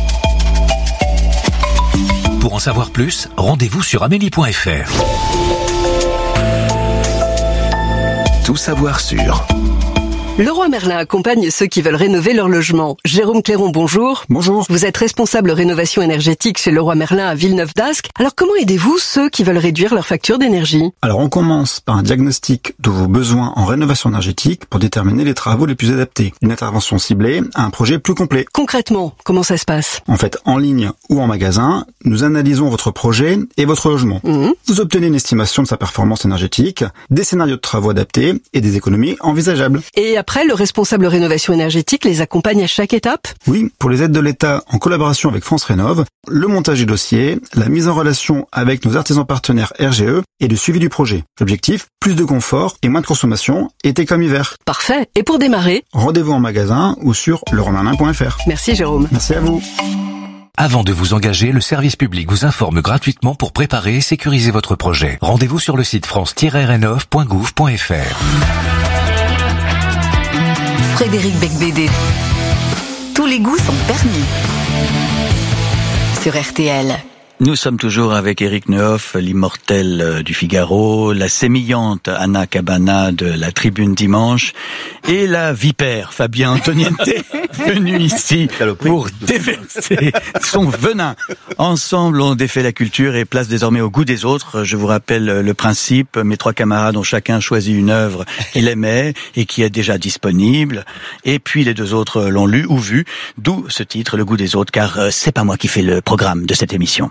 Pour en savoir plus, rendez-vous sur amélie point f r. Tout savoir sur... Leroy Merlin accompagne ceux qui veulent rénover leur logement. Jérôme Clairon, bonjour. Bonjour. Vous êtes responsable rénovation énergétique chez Leroy Merlin à Villeneuve-d'Ascq. Alors comment aidez-vous ceux qui veulent réduire leur facture d'énergie? Alors on commence par un diagnostic de vos besoins en rénovation énergétique pour déterminer les travaux les plus adaptés. Une intervention ciblée à un projet plus complet. Concrètement, comment ça se passe? En fait, en ligne ou en magasin, nous analysons votre projet et votre logement. Mmh. Vous obtenez une estimation de sa performance énergétique, des scénarios de travaux adaptés et des économies envisageables. Et après, le responsable rénovation énergétique les accompagne à chaque étape? Oui, pour les aides de l'État en collaboration avec France Rénov', le montage du dossier, la mise en relation avec nos artisans partenaires R G E et le suivi du projet. L'objectif, plus de confort et moins de consommation, été comme hiver. Parfait. Et pour démarrer, rendez-vous en magasin ou sur leroy merlin point f r. Merci Jérôme. Merci à vous. Avant de vous engager, le service public vous informe gratuitement pour préparer et sécuriser votre projet. Rendez-vous sur le site france tiret rénov point gouv point f r. Frédéric Becbédé. Tous les goûts sont permis. Sur R T L. Nous sommes toujours avec Éric Nehoff, l'immortel du Figaro, la sémillante Anna Cabana de la Tribune Dimanche et la vipère Fabien Antoniente venu ici pour déverser son venin. Ensemble, on défait la culture et place désormais au goût des autres. Je vous rappelle le principe. Mes trois camarades ont chacun choisi une œuvre qu'il aimait et qui est déjà disponible. Et puis les deux autres l'ont lu ou vu. D'où ce titre, Le goût des autres, car c'est pas moi qui fais le programme de cette émission.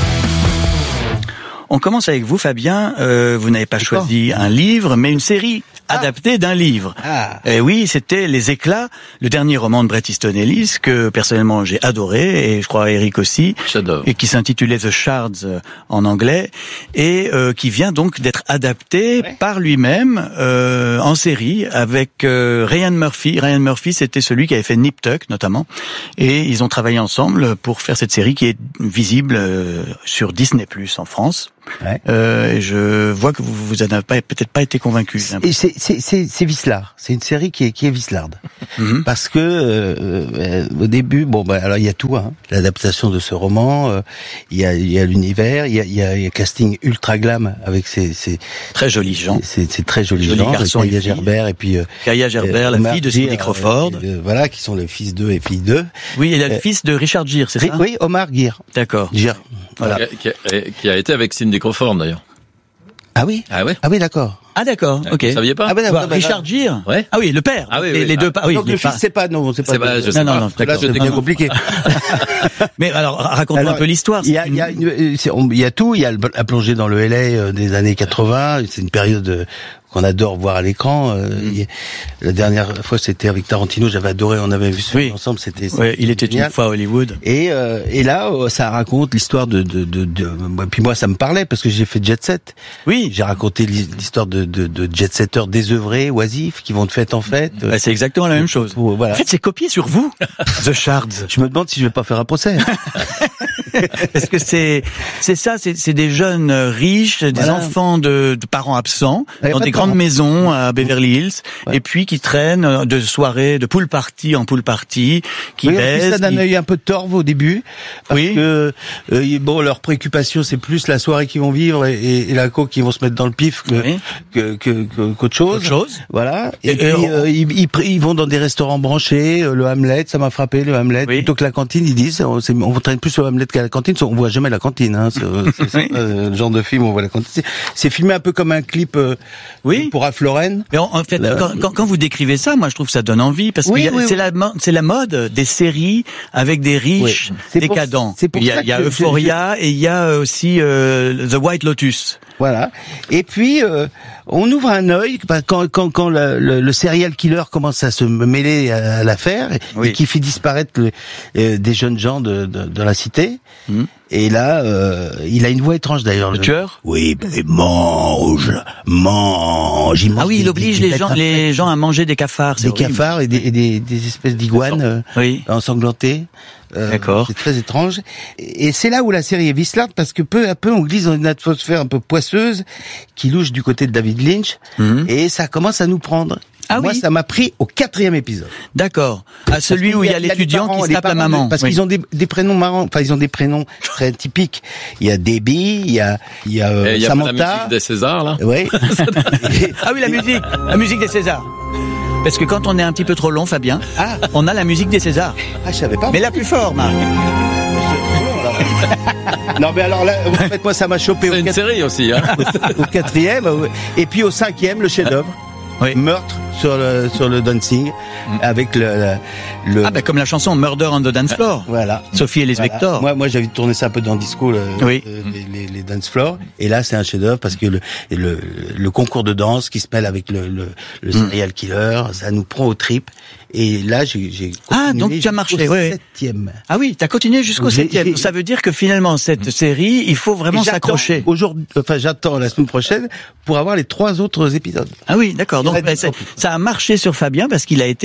On commence avec vous, Fabien. Euh, vous n'avez pas D'accord. choisi un livre, mais une série ah. adaptée d'un livre. Ah. Et oui, c'était Les Éclats, le dernier roman de Bret Easton Ellis que personnellement j'ai adoré, et je crois Eric aussi, J'adore. et qui s'intitulait The Shards en anglais, et euh, qui vient donc d'être adapté ouais. par lui-même euh, en série avec euh, Ryan Murphy. Ryan Murphy, c'était celui qui avait fait Nip Tuck notamment, et ils ont travaillé ensemble pour faire cette série qui est visible euh, sur Disney plus en France. Ouais. Euh, et je vois que vous vous en avez pas, peut-être pas été convaincu. Et c'est c'est c'est c'est Vislard. C'est une série qui est qui est Vislarde. Mm-hmm. Parce que euh, euh, au début, bon bah alors il y a tout, hein. L'adaptation de ce roman, euh, il y a il y a l'univers, il y a il y a, il y a casting ultra glam avec ces ces très jolis gens. C'est c'est très jolis gens. Garçons, Kaya Gerber et puis euh, Kaya Gerber, euh, la fille de Cindy Crawford. Euh, euh, voilà, qui sont les fils d'eux et filles d'eux. Oui, et le euh, fils de Richard Gere, c'est ça? Oui, Omar Gere. D'accord. Gere. Voilà. Qui, a, qui a été avec Cindy Crawford d'ailleurs. Ah oui. Ah ouais. Ah oui, d'accord. Ah d'accord, ok. Vous saviez pas? Ah ben, bah, Richard Gere. Ouais. Ah oui, le père. Ah oui, les, oui. les deux. Ah, oui, donc le fils, pas... c'est pas non, c'est pas. C'est pas. Je sais non, pas. non, non. D'accord. Là, c'est bien compliqué. Mais alors, raconte-moi un peu l'histoire. Il y a, il y a, il y a tout. Il y a la plongée dans le L A des années quatre-vingts. C'est une période qu'on adore voir à l'écran. Mm. La dernière fois, c'était avec Tarantino. J'avais adoré. On avait vu ce film ensemble. C'était. Oui, il était génial. Une fois à Hollywood. Et euh, et là, ça raconte l'histoire de de de. de puis moi, ça me parlait parce que j'ai fait Jet Set. Oui. J'ai raconté l'histoire de de, de jet setters désœuvrés, oisifs, qui vont de fête en fête. Bah, c'est exactement la même chose. Voilà. En fait, c'est copié sur vous, The Shards. Je me demande si je vais pas faire un procès. Parce que c'est c'est ça, c'est c'est des jeunes riches, des voilà. enfants de, de parents absents, dans des grandes maisons à Beverly Hills, ouais. et puis qui traînent de soirée, de pool party en pool party, qui oui, baissent. Ça donne qui... un peu de torve au début, parce oui. que euh, bon, leur préoccupation c'est plus la soirée qu'ils vont vivre et, et, et la coke qu'ils vont se mettre dans le pif que oui. que, que, que qu'autre chose. Autre chose. Voilà. Et, et puis et euh, ils, ils, ils vont dans des restaurants branchés. Le Hamlet, ça m'a frappé. Le Hamlet, oui. plutôt que la cantine, ils disent, on, on traîne plus au Hamlet qu'à la cantine. On voit jamais la cantine. Hein. C'est, c'est, c'est euh, le genre de film où on voit la cantine. C'est, c'est filmé un peu comme un clip. Euh, oui. Pour Ralph Lauren. Mais en, en fait, la... quand, quand, quand vous décrivez ça, moi je trouve que ça donne envie parce oui, que oui, c'est oui. la c'est la mode des séries avec des riches oui. décadents. Pour, c'est pour il y a, il y a Euphoria je... et il y a aussi euh, The White Lotus. Voilà. Et puis euh, on ouvre un œil quand quand quand le, le, le serial killer commence à se mêler à l'affaire oui. et qui fait disparaître le, euh, des jeunes gens de de, de la cité. Mmh. Et là, euh, il a une voix étrange d'ailleurs. Le, le tueur. Oui, mais mange, mange. Il mange ah oui, il oblige des, les gens, les gens à manger des cafards. Des horrible. cafards et des, et des, des espèces d'iguanes euh, oui. ensanglantées. Euh, D'accord. C'est très étrange. Et c'est là où la série est vislarde parce que peu à peu on glisse dans une atmosphère un peu poisseuse qui louche du côté de David Lynch mmh. et ça commence à nous prendre. Ah Moi, oui. ça m'a pris au quatrième épisode. D'accord. À celui où il y a, y a l'étudiant parents, qui se tape la maman. Parce oui. qu'ils ont des, des prénoms marrants. Enfin, ils ont des prénoms très typiques. Il y a Debbie, il y a, il y a, euh, il y a Samantha. La musique des Césars, là. Oui. Ah oui, la musique. La musique des Césars. Parce que quand on est un petit peu trop long, Fabien, ah. on a la musique des Césars. Ah, je savais pas. Mais la plus forte, Marc. Non mais alors là, en fait, moi ça m'a chopé. C'est au une quatre... série aussi, hein. Au quatrième, et puis au cinquième, le chef-d'œuvre. Oui. Meurtre sur le sur le dancing mmh. avec le, le, le ah ben comme la chanson Murder on the Dance Floor. Voilà. Sophie et les voilà. Spector. Moi moi j'avais tourné ça un peu dans le disco le, oui. le, les, les les dance floors et là c'est un chef-d'œuvre parce que le le le concours de danse qui se mêle avec le le, le mmh. serial killer, ça nous prend aux tripes. Et là, j'ai, j'ai ah donc tu as marché, oui. Septième. Ah oui, t'as continué jusqu'au j'ai, septième. J'ai... Ça veut dire que finalement cette série, il faut vraiment s'accrocher. Aujourd'hui, enfin j'attends la semaine prochaine pour avoir les trois autres épisodes. Ah oui, d'accord. Donc bah, ça a marché sur Fabien parce qu'il a été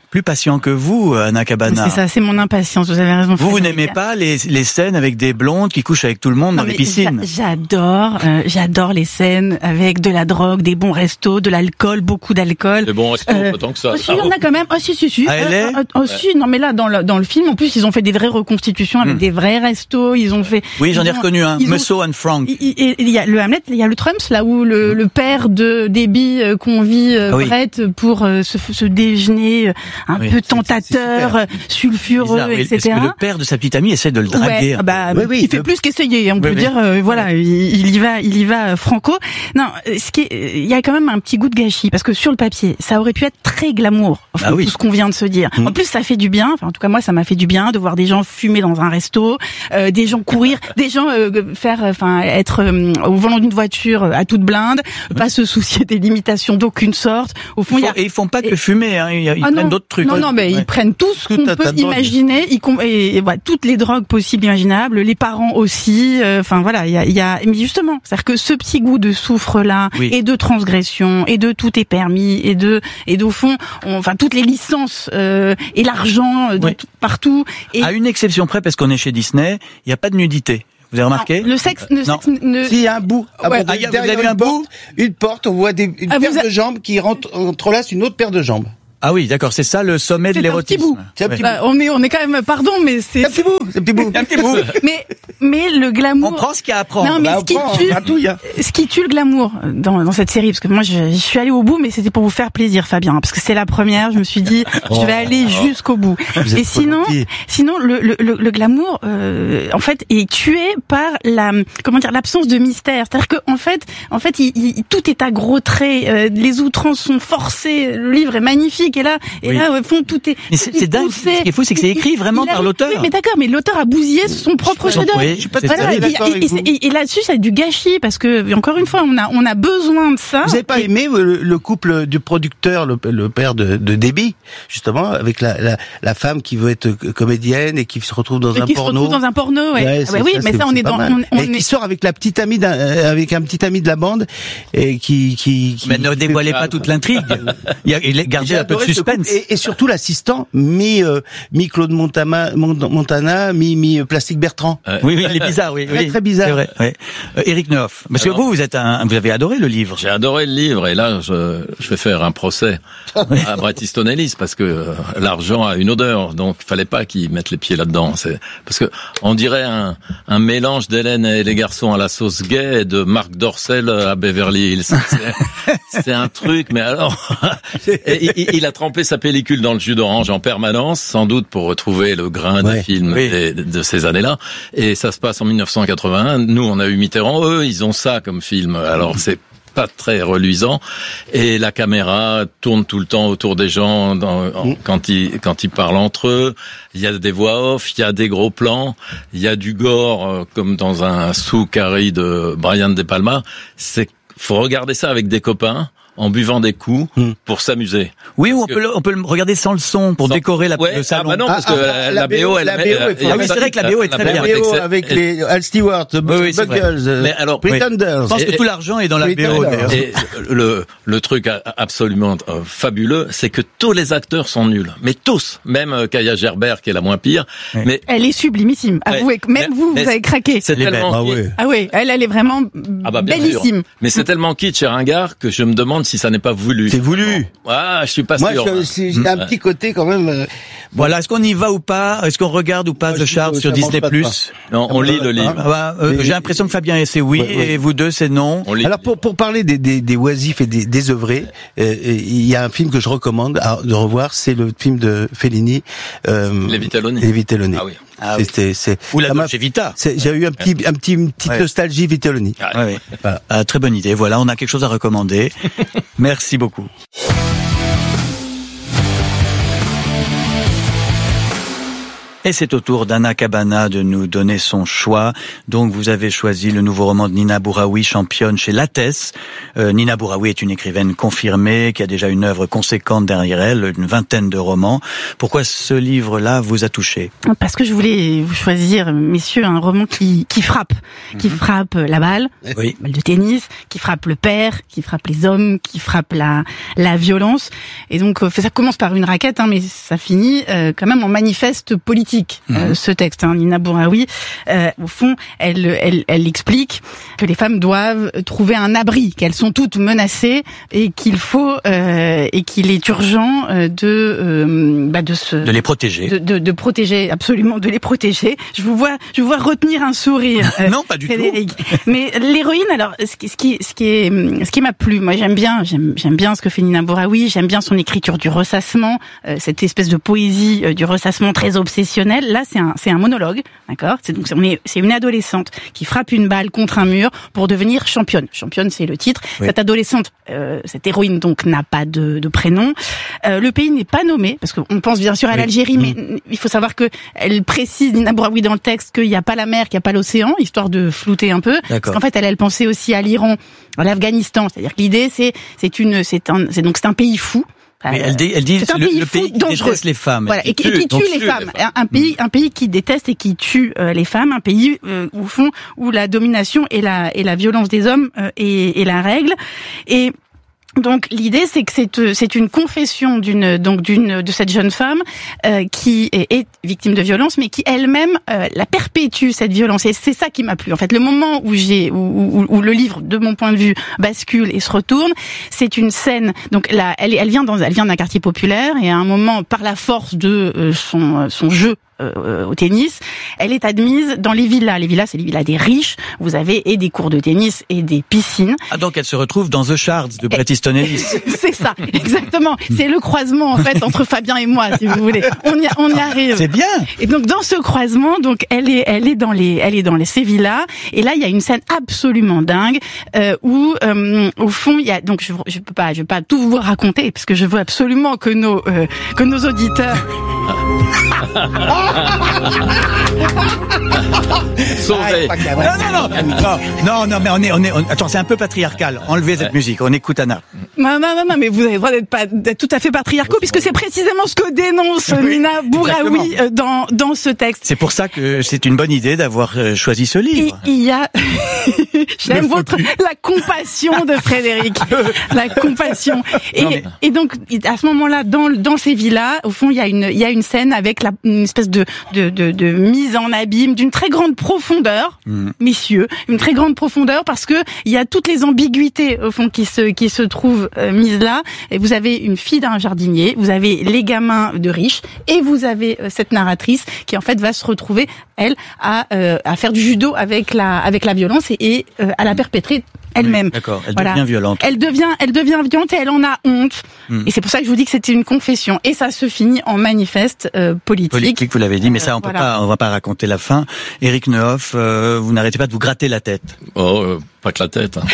plus patient que vous, Anna Cabana. C'est ça, c'est mon impatience, vous avez raison. Vous, vous n'aimez pas les, les scènes avec des blondes qui couchent avec tout le monde non, dans les piscines? J'adore, euh, j'adore les scènes avec de la drogue, des bons restos, de l'alcool, beaucoup d'alcool. Des bons restos, euh, autant que ça. Oh, si, il y en a quand même. Oh, si, si, si. Ah, elle est euh, oh, si, non, mais là, dans le, dans le film, en plus, ils ont fait des vraies reconstitutions avec mmh. des vrais restos, ils ont fait... Oui, j'en ai reconnu un, Musso ont... and Frank. Il, il y a le Hamlet, il y a le Trumps, là où le, le père de Debbie euh, convie euh, oui. Brett pour euh, ce, ce déjeuner un oui, peu tentateur, c'est, c'est sulfureux, bizarre, oui. et cetera. Parce que le père de sa petite amie essaie de le draguer. Ouais, bah, oui, oui, il fait le... plus qu'essayer, on oui, peut oui. dire, euh, voilà, il, il y va, il y va franco. Non, ce qui est, il y a quand même un petit goût de gâchis, parce que sur le papier, ça aurait pu être très glamour, enfin, ah oui. tout ce qu'on vient de se dire. Mmh. En plus, ça fait du bien, enfin, en tout cas, moi, ça m'a fait du bien de voir des gens fumer dans un resto, euh, des gens courir, des gens euh, faire, enfin, être euh, au volant d'une voiture à toute blinde, mmh. pas se soucier des limitations d'aucune sorte. Au fond, il y a... Et ils font pas que fumer, hein, ils, ils ah prennent d'autres trucs. Non, non, mais ouais. ils prennent tout ce qu'on peut imaginer, ils, et, et, voilà, toutes les drogues possibles, imaginables, les parents aussi, enfin, euh, voilà, il y a, il y a, mais justement, c'est-à-dire que ce petit goût de soufre-là, oui. et de transgression, et de tout est permis, et de, et d'au fond, on, enfin, toutes les licences, euh, et l'argent, oui. tout, partout. Et... À une exception près, parce qu'on est chez Disney, il n'y a pas de nudité. Vous avez remarqué? Non, le sexe, le non. sexe ne... S'il y a un bout, ouais. ah, vous avez vu un bout? Une porte, on voit des, une ah, paire a... de jambes qui rentre, entrelace une autre paire de jambes. Ah oui, d'accord, c'est ça le sommet de l'érotisme. C'est un petit bout. Ouais. Bah, on est, on est quand même, pardon, mais c'est... C'est un petit bout, c'est un petit bout. un petit bout. mais, mais le glamour... On prend ce qu'il y a à prendre. Non, mais bah, ce, qui prend, tue, tout, ce qui tue le glamour dans, dans cette série, parce que moi, je, je suis allée au bout, mais c'était pour vous faire plaisir, Fabien, parce que c'est la première, je me suis dit, je vais aller jusqu'au bout. Et sinon, sinon, le, le, le, le glamour, euh, en fait, est tué par la, comment dire, l'absence de mystère. C'est-à-dire que, en fait, en fait, il, il, tout est à gros traits, euh, les outrances sont forcées, le livre est magnifique, et là, et oui. là, au fond, tout est. Mais c'est, c'est dingue. Ce qui est fou, c'est que c'est écrit vraiment par l'auteur. Oui, mais d'accord, mais l'auteur a bousillé son propre chef-d'œuvre. Oui, je suis pas voilà, et, et, et, et là-dessus, ça a du gâchis, parce que, encore une fois, on a, on a besoin de ça. Vous avez pas et... aimé le, le couple du producteur, le, le père de, de Debbie, justement, avec la, la, la femme qui veut être comédienne et qui se retrouve dans et un qui porno. Qui se retrouve dans un porno, ouais. ouais ah, oui, ça, mais ça, on est dans, on, on et est... qui sort avec la petite amie d'un, avec un petit ami de la bande, et qui, qui, qui mais ne dévoilez pas toute l'intrigue. Il y a, il gardez un peu de suspense. Et, et surtout l'assistant, mi, euh, mi Claude Montana, Montana, mi, mi Plastique Bertrand. Euh, oui, oui, il est bizarre, oui. Très, oui. très bizarre. C'est vrai, oui. Euh, Éric Neuf. Parce Alors, que vous, vous êtes un, vous avez adoré le livre. J'ai adoré le livre, et là, je, je vais faire un procès à Bret Easton Ellis, parce que euh, l'argent a une odeur, donc il fallait pas qu'ils mettent les pieds là-dedans. C'est, parce que, on dirait un, un mélange d'Hélène et les garçons à la sauce gay et de Marc Dorcel à Beverly Hills. C'est, c'est un truc, mais alors, et, il, il a trempé sa pellicule dans le jus d'orange en permanence, sans doute pour retrouver le grain ouais, des films oui. des, de ces années-là. Et ça se passe en dix-neuf cent quatre-vingt-un. Nous, on a eu Mitterrand. Eux, ils ont ça comme film. Alors, c'est pas très reluisant. Et la caméra tourne tout le temps autour des gens dans, en, quand ils quand ils parlent entre eux. Il y a des voix off, il y a des gros plans, il y a du gore euh, comme dans un sous-carré de Brian De Palma. C'est faut regarder ça avec des copains, en buvant des coups hmm. pour s'amuser. Oui, ou on peut le, on peut le regarder sans le son pour sans... décorer la, ouais, le salon. Ah bah non, parce ah, que ah, la, la, la B O, elle, la B O, elle, elle, ah oui, c'est vrai que la B O est très bien. La B O avec les Al Stewart, oui, oui, Buggles, mais alors, Pretenders. Je pense que tout l'argent est dans la B O. D'ailleurs. Et le le truc absolument euh, fabuleux, c'est que tous les acteurs sont nuls, mais tous, même Kaya Gerber qui est la moins pire. Oui. Mais elle est sublimissime. Avouez que même mais, vous, vous avez craqué. C'est tellement ah ouais. ah oui, elle, elle est vraiment ah bah, bellissime. Sûr. Mais c'est tellement kitsch et ringard que je me demande si ça n'est pas voulu. C'est voulu. Ah, je suis pas Moi, sûr. Moi, j'ai un petit côté quand même. Euh, voilà, est-ce qu'on y va ou pas? Est-ce qu'on regarde ou pas The Shard sur Disney plus? Non, on lit le livre. Ah bah, euh, j'ai l'impression que Fabien c'est oui, ouais, ouais. et vous deux c'est non. On lit. Alors pour pour parler des des, des oisifs et des désœuvrés, euh, il y a un film que je recommande à, de revoir, c'est le film de Fellini. Euh, Les Vitelloni. Les Vitelloni. Ah oui. Ah oui. C'est, c'est, ou la Dolce Vita. J'ai eu un petit, un petit, une petite ouais. nostalgie Vitelloni. Ah, ouais. Voilà. Ah, très bonne idée. Voilà, on a quelque chose à recommander. Merci beaucoup. Et c'est au tour d'Anna Cabana de nous donner son choix. Donc vous avez choisi le nouveau roman de Nina Bouraoui, championne chez Lattès. Euh, Nina Bouraoui est une écrivaine confirmée qui a déjà une œuvre conséquente derrière elle, une vingtaine de romans. Pourquoi ce livre-là vous a touché? Parce que je voulais vous choisir, messieurs, un roman qui, qui frappe, qui frappe la balle, oui. balle de tennis, qui frappe le père, qui frappe les hommes, qui frappe la, la violence. Et donc ça commence par une raquette, hein, mais ça finit euh, quand même en manifeste politique. Mmh. Euh, ce texte, hein, Nina Bouraoui, euh, au fond, elle, elle, elle explique que les femmes doivent trouver un abri, qu'elles sont toutes menacées et qu'il faut euh, et qu'il est urgent euh, de euh, bah de se de les protéger, de, de, de protéger absolument, de les protéger. Je vous vois, je vous vois retenir un sourire. Euh, non, pas du Frédéric. tout. Mais l'héroïne, alors, ce qui, ce qui, ce qui est, ce qui m'a plu, moi j'aime bien, j'aime, j'aime bien ce que fait Nina Bouraoui, j'aime bien son écriture du ressassement, euh, cette espèce de poésie euh, du ressassement très obsessionnel. Là, c'est un, c'est un monologue, d'accord. C'est donc on est, c'est une adolescente qui frappe une balle contre un mur pour devenir championne. Championne, c'est le titre. Oui. Cette adolescente, euh, cette héroïne donc n'a pas de, de prénom. Euh, le pays n'est pas nommé parce qu'on pense bien sûr à oui. l'Algérie, mais mmh. il faut savoir que elle précise Nina Bouraoui dans le texte qu'il n'y a pas la mer, qu'il n'y a pas l'océan, histoire de flouter un peu. D'accord. Parce qu'en fait, elle, elle pensait aussi à l'Iran, à l'Afghanistan. C'est-à-dire que l'idée, c'est, c'est une, c'est un, c'est donc c'est un pays fou. Mais elle dit, elle dit c'est un le, pays, le pays qui dangereux. déteste les femmes. Voilà, qui et, qui, tue, et qui tue les, tue femmes. les femmes. Un pays, un pays qui déteste et qui tue euh, les femmes. Un pays euh, au fond où la domination et la et la violence des hommes euh, est, est la règle. Et donc l'idée, c'est que c'est c'est une confession d'une donc d'une de cette jeune femme euh, qui est, est victime de violence, mais qui elle-même euh, la perpétue, cette violence. Et c'est ça qui m'a plu. En fait, le moment où j'ai où, où, où le livre, de mon point de vue, bascule et se retourne, c'est une scène. Donc là, elle elle vient dans elle vient d'un quartier populaire et à un moment, par la force de euh, son son jeu Euh, au tennis, elle est admise dans les villas. Les villas, c'est les villas des riches. Vous avez et des cours de tennis et des piscines. Ah, donc elle se retrouve dans The Shards de Bret Easton Ellis. C'est ça, exactement. C'est le croisement, en fait, entre Fabien et moi, si vous voulez. On y, on y arrive. C'est bien. Et donc, dans ce croisement, donc, elle est, elle est dans les, elle est dans les, ces villas. Et là, il y a une scène absolument dingue, euh, où, euh, au fond, il y a, donc, je, je peux pas, je peux pas tout vous raconter, parce que je veux absolument que nos, euh, que nos auditeurs, Sauvé. Non, non, non, non, non, non, mais on est, on est, on... attends, c'est un peu patriarcal. Enlevez cette musique. On écoute Anna. Non, non, non, non, mais vous avez le droit d'être pas, d'être tout à fait patriarcaux, puisque c'est précisément ce que dénonce oui, Nina Bouraoui dans, dans ce texte. C'est pour ça que c'est une bonne idée d'avoir choisi ce livre. Il, il y a, j'aime votre, la compassion de Frédéric. La compassion. Et, non, mais... et donc, à ce moment-là, dans, dans ces villas, au fond, il y a une, il y a une scène avec la, une espèce de, de, de, de mise en abîme d'une très grande profondeur, mmh. messieurs, une très grande profondeur, parce que il y a toutes les ambiguïtés, au fond, qui se, qui se trouvent euh, mises là. Et vous avez une fille d'un jardinier, vous avez les gamins de riches, et vous avez euh, cette narratrice qui, en fait, va se retrouver, elle, à, euh, à faire du judo avec la, avec la violence et, et euh, à la perpétrer elle-même. Oui, d'accord, elle voilà. devient violente. Elle devient, elle devient violente et elle en a honte. Mmh. Et c'est pour ça que je vous dis que c'était une confession. Et ça se finit en manifeste euh, politique. Politique, vous l'avez dit, mais ça, on peut voilà. pas, on va pas raconter la fin. Éric Nehoff, euh, vous n'arrêtez pas de vous gratter la tête. Oh, euh, pas que la tête. Hein.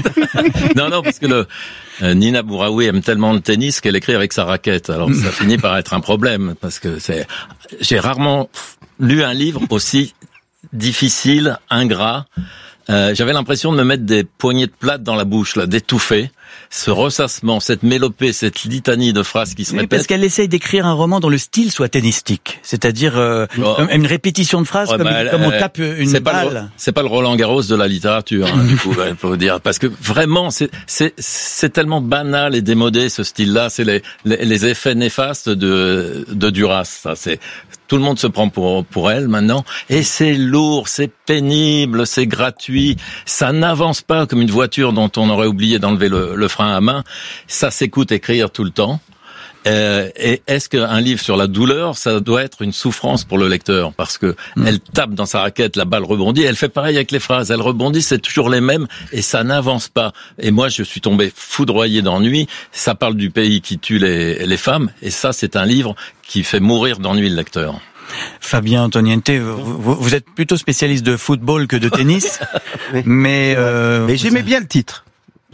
non, non, parce que le, euh, Nina Bouraoui aime tellement le tennis qu'elle écrit avec sa raquette. Alors ça finit par être un problème, parce que c'est, j'ai rarement lu un livre aussi difficile, ingrat. Euh, j'avais l'impression de me mettre des poignées de plate dans la bouche, là, d'étouffer. Ce ressassement, cette mélopée, cette litanie de phrases qui se oui, répètent. Parce qu'elle essaye d'écrire un roman dont le style soit tennistique, c'est-à-dire euh, oh. une répétition de phrases ouais, comme, bah, comme on tape une c'est balle. Pas le, c'est pas le Roland Garros de la littérature, hein, du coup, il faut dire, parce que vraiment, c'est, c'est, c'est tellement banal et démodé ce style-là. C'est les, les, les effets néfastes de, de Duras. Ça, c'est tout le monde se prend pour pour elle maintenant, et c'est lourd, c'est pénible, c'est gratuit. Ça n'avance pas comme une voiture dont on aurait oublié d'enlever le, le frein à main. Ça s'écoute écrire tout le temps. Euh, et est-ce qu'un livre sur la douleur, ça doit être une souffrance pour le lecteur? Parce que mmh. elle tape dans sa raquette, la balle rebondit, elle fait pareil avec les phrases, elle rebondit, c'est toujours les mêmes, et ça n'avance pas. Et moi, je suis tombé foudroyé d'ennui. Ça parle du pays qui tue les, les femmes, et ça, c'est un livre qui fait mourir d'ennui le lecteur. Fabien Antoniente, vous, vous êtes plutôt spécialiste de football que de tennis, oui. mais, euh, mais j'aimais bien le titre.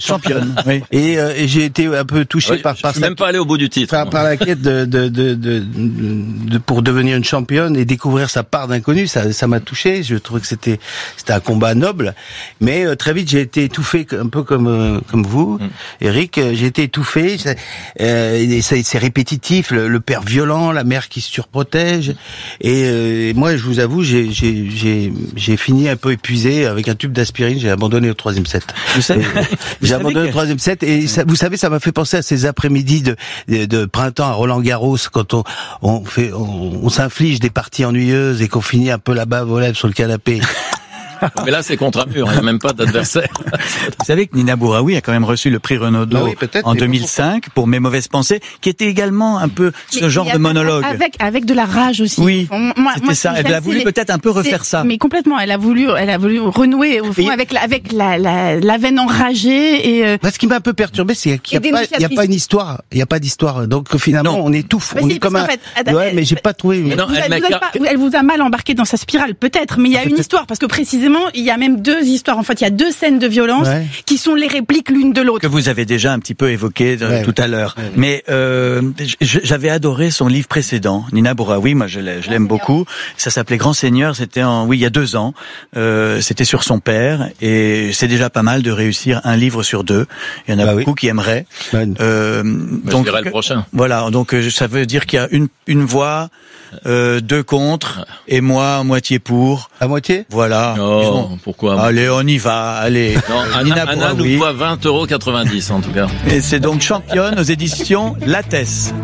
championne. Oui. Et, euh, et j'ai été un peu touché Oui, par, je par suis sa- même pas allé au bout du titre. par, par la quête de, de, de, de, de- pour devenir une championne et découvrir sa part d'inconnu. Ça, ça m'a touché. Je trouvais que c'était, c'était un combat noble. Mais euh, très vite, j'ai été étouffé, un peu comme euh, comme vous, mm. Eric. J'ai été étouffé. Ça, euh, et ça, c'est répétitif. Le, le père violent, la mère qui se surprotège. Et, euh, et moi, je vous avoue, j'ai, j'ai, j'ai, j'ai fini un peu épuisé avec un tube d'aspirine. J'ai abandonné au troisième set. Vous savez, j'ai abandonné au troisième set. Et ça, vous savez, ça m'a fait penser à ces après-midi de, de, de printemps à Roland-Garros quand on, on fait, on, on s'inflige des parties ennuyeuses et qu'on finit un peu là-bas aux lèvres sur le canapé. Mais là, c'est contre un mur, il n'y a même pas d'adversaire. Vous savez que Nina Bouraoui a quand même reçu le prix Renaudot ah oui, en deux mille cinq pour Mes mauvaises pensées, qui était également un peu ce mais, genre mais de monologue. Avec, avec de la rage aussi. Oui, moi, c'était moi, ça. Elle a voulu les... peut-être un peu refaire ça. Mais complètement, elle a voulu, elle a voulu renouer au fond et... avec, la, avec la, la, la veine enragée. Et euh... Ce qui m'a un peu perturbé, c'est qu'il n'y a, a pas une histoire. Il n'y a pas d'histoire. Donc finalement, non. on étouffe. Mais on si, est comme un... en fait, ouais, mais j'ai pas trouvé. Mais non, vous elle, vous pas, elle vous a mal embarqué dans sa spirale, peut-être. Mais il y a ah, une histoire, parce que précisément, il y a même deux histoires. En fait, il y a deux scènes de violence ouais. qui sont les répliques l'une de l'autre. Que vous avez déjà un petit peu évoqué de, ouais, tout à l'heure. Ouais, mais euh, j'avais adoré son livre précédent, Nina Bouraoui. Moi, je l'aime, je l'aime beaucoup. Ça s'appelait Grand Seigneur. C'était en, oui, il y a deux ans. Euh, c'était sur son père, et c'est déjà pas mal de réussir un livre sur deux. Il y en a bah beaucoup oui. qui aimeraient. Bah, euh, bah, donc, je dirais le prochain. Voilà. Donc, ça veut dire qu'il y a une une voix. Euh, deux contre et moi à moitié pour. À moitié. Voilà. Oh, pourquoi? Allez, on y va. Allez. Non, Anna, Anna nous doit vingt euros quatre-vingt-dix en tout cas. Et c'est donc championne aux éditions Lattès.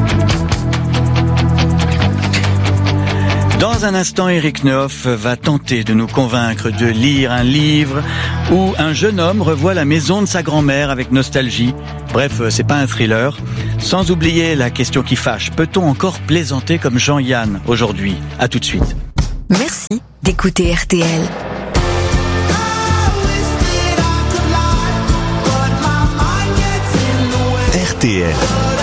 Dans un instant, Eric Nehoff va tenter de nous convaincre de lire un livre où un jeune homme revoit la maison de sa grand-mère avec nostalgie. Bref, c'est pas un thriller. Sans oublier la question qui fâche, peut-on encore plaisanter comme Jean-Yann aujourd'hui? À tout de suite. Merci d'écouter R T L. R T L.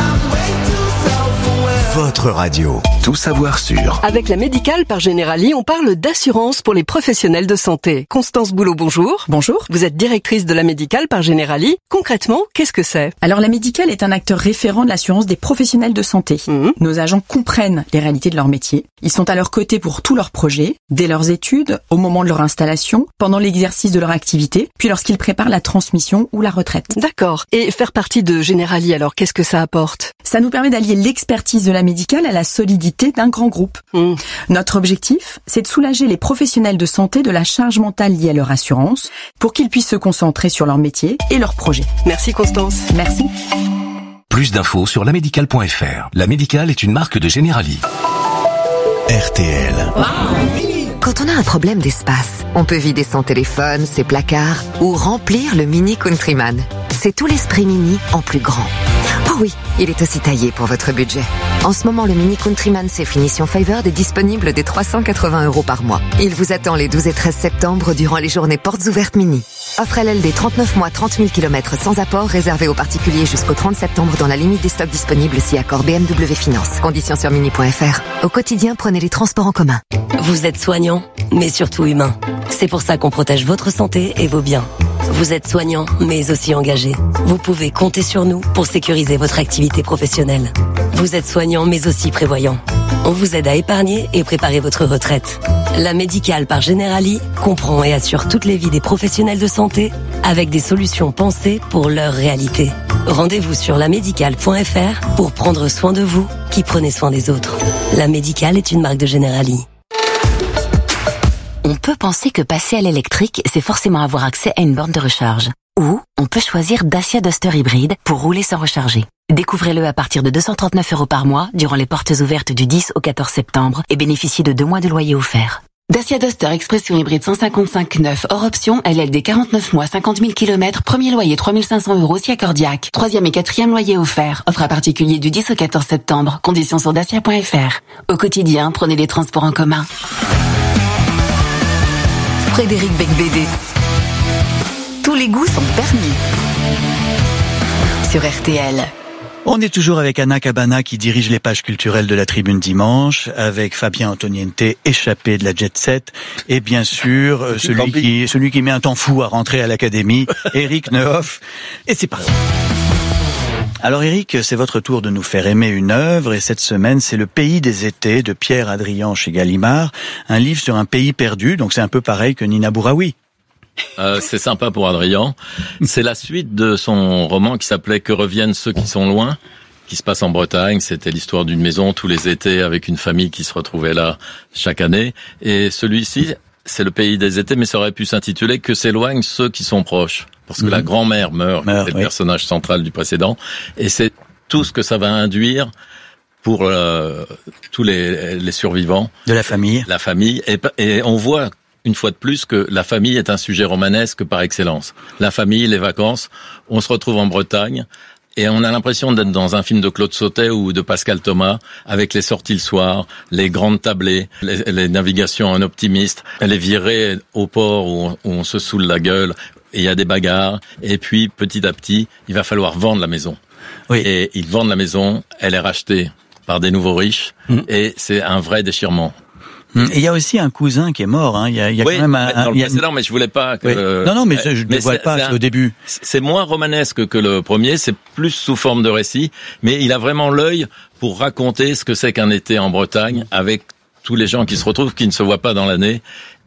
Votre radio. Tout savoir sur. Avec la Médicale par Generali, on parle d'assurance pour les professionnels de santé. Constance Boulot, bonjour. Bonjour. Vous êtes directrice de la Médicale par Generali. Concrètement, qu'est-ce que c'est? Alors la Médicale est un acteur référent de l'assurance des professionnels de santé. Mmh. Nos agents comprennent les réalités de leur métier. Ils sont à leur côté pour tous leurs projets, dès leurs études, au moment de leur installation, pendant l'exercice de leur activité, puis lorsqu'ils préparent la transmission ou la retraite. D'accord. Et faire partie de Generali, alors qu'est-ce que ça apporte? Ça nous permet d'allier l'expertise de la Médicale à la solidité d'un grand groupe. Mmh. Notre objectif, c'est de soulager les professionnels de santé de la charge mentale liée à leur assurance pour qu'ils puissent se concentrer sur leur métier et leurs projets. Merci Constance. Merci. Plus d'infos sur lamédicale point f r. La Médicale est une marque de Generali. R T L. Quand on a un problème d'espace, on peut vider son téléphone, ses placards ou remplir le Mini Countryman. C'est tout l'esprit Mini en plus grand. Oh oui, il est aussi taillé pour votre budget. En ce moment, le Mini Countryman C Finition Favored est disponible dès trois cent quatre-vingts euros par mois. Il vous attend les douze et treize septembre durant les journées portes ouvertes Mini. Offre L L D trente-neuf mois, trente mille kilomètres sans apport, réservé aux particuliers jusqu'au trente septembre dans la limite des stocks disponibles si accord B M W Finance. Conditions sur mini point f r. Au quotidien, prenez les transports en commun. Vous êtes soignant, mais surtout humain. C'est pour ça qu'on protège votre santé et vos biens. Vous êtes soignant, mais aussi engagé. Vous pouvez compter sur nous pour sécuriser votre activité professionnelle. Vous êtes soignant, mais aussi prévoyant. On vous aide à épargner et préparer votre retraite. La Médicale par Generali comprend et assure toutes les vies des professionnels de santé avec des solutions pensées pour leur réalité. Rendez-vous sur la médicale point f r pour prendre soin de vous qui prenez soin des autres. La Médicale est une marque de Generali. On peut penser que passer à l'électrique, c'est forcément avoir accès à une borne de recharge. Ou on peut choisir Dacia Duster hybride pour rouler sans recharger. Découvrez-le à partir de deux cent trente-neuf euros par mois durant les portes ouvertes du dix au quatorze septembre et bénéficiez de deux mois de loyer offert. Dacia Duster Expression hybride cent cinquante-cinq neuf hors option, L L D quarante-neuf mois, cinquante mille kilomètres, premier loyer trois mille cinq cents euros si accordiaque. Troisième et quatrième loyer offert. Offre à particulier du dix au quatorze septembre. Conditions sur dacia point f r. Au quotidien, prenez les transports en commun. Frédéric Becbédé. Tous les goûts sont permis. Sur R T L. On est toujours avec Anna Cabana qui dirige les pages culturelles de la Tribune Dimanche, avec Fabien Antoniente, échappé de la jet set, et bien sûr euh, celui qui celui qui met un temps fou à rentrer à l'académie, Éric Neuhoff. Et c'est parti. Alors Éric, c'est votre tour de nous faire aimer une œuvre, et cette semaine c'est Le Pays des étés de Pierre Adrian chez Gallimard, un livre sur un pays perdu, donc c'est un peu pareil que Nina Bouraoui. Euh, c'est sympa pour Adrien. C'est la suite de son roman qui s'appelait Que reviennent ceux qui sont loin, qui se passe en Bretagne. C'était l'histoire d'une maison tous les étés avec une famille qui se retrouvait là chaque année. Et celui-ci, c'est Le Pays des étés, mais ça aurait pu s'intituler Que s'éloignent ceux qui sont proches. Parce que mmh. la grand-mère meurt, meurt c'est oui. le personnage central du précédent. Et c'est tout ce que ça va induire pour euh, tous les, les survivants. De la famille. La famille. Et, et on voit une fois de plus que la famille est un sujet romanesque par excellence. La famille, les vacances, on se retrouve en Bretagne et on a l'impression d'être dans un film de Claude Sautet ou de Pascal Thomas, avec les sorties le soir, les grandes tablées, les, les navigations en optimiste, les virées au port où on, où on se saoule la gueule, et il y a des bagarres, et puis petit à petit, il va falloir vendre la maison. Oui. Et ils vendent la maison, elle est rachetée par des nouveaux riches, mmh. et c'est un vrai déchirement. Et il y a aussi un cousin qui est mort. Hein. Il y a, il y a oui, quand même un. Dans un le précédent, mais je voulais pas que. Oui. Non, non, mais je ne dévoile pas. C'est au début. C'est moins romanesque que le premier. C'est plus sous forme de récit, mais il a vraiment l'œil pour raconter ce que c'est qu'un été en Bretagne avec tous les gens qui se retrouvent, qui ne se voient pas dans l'année.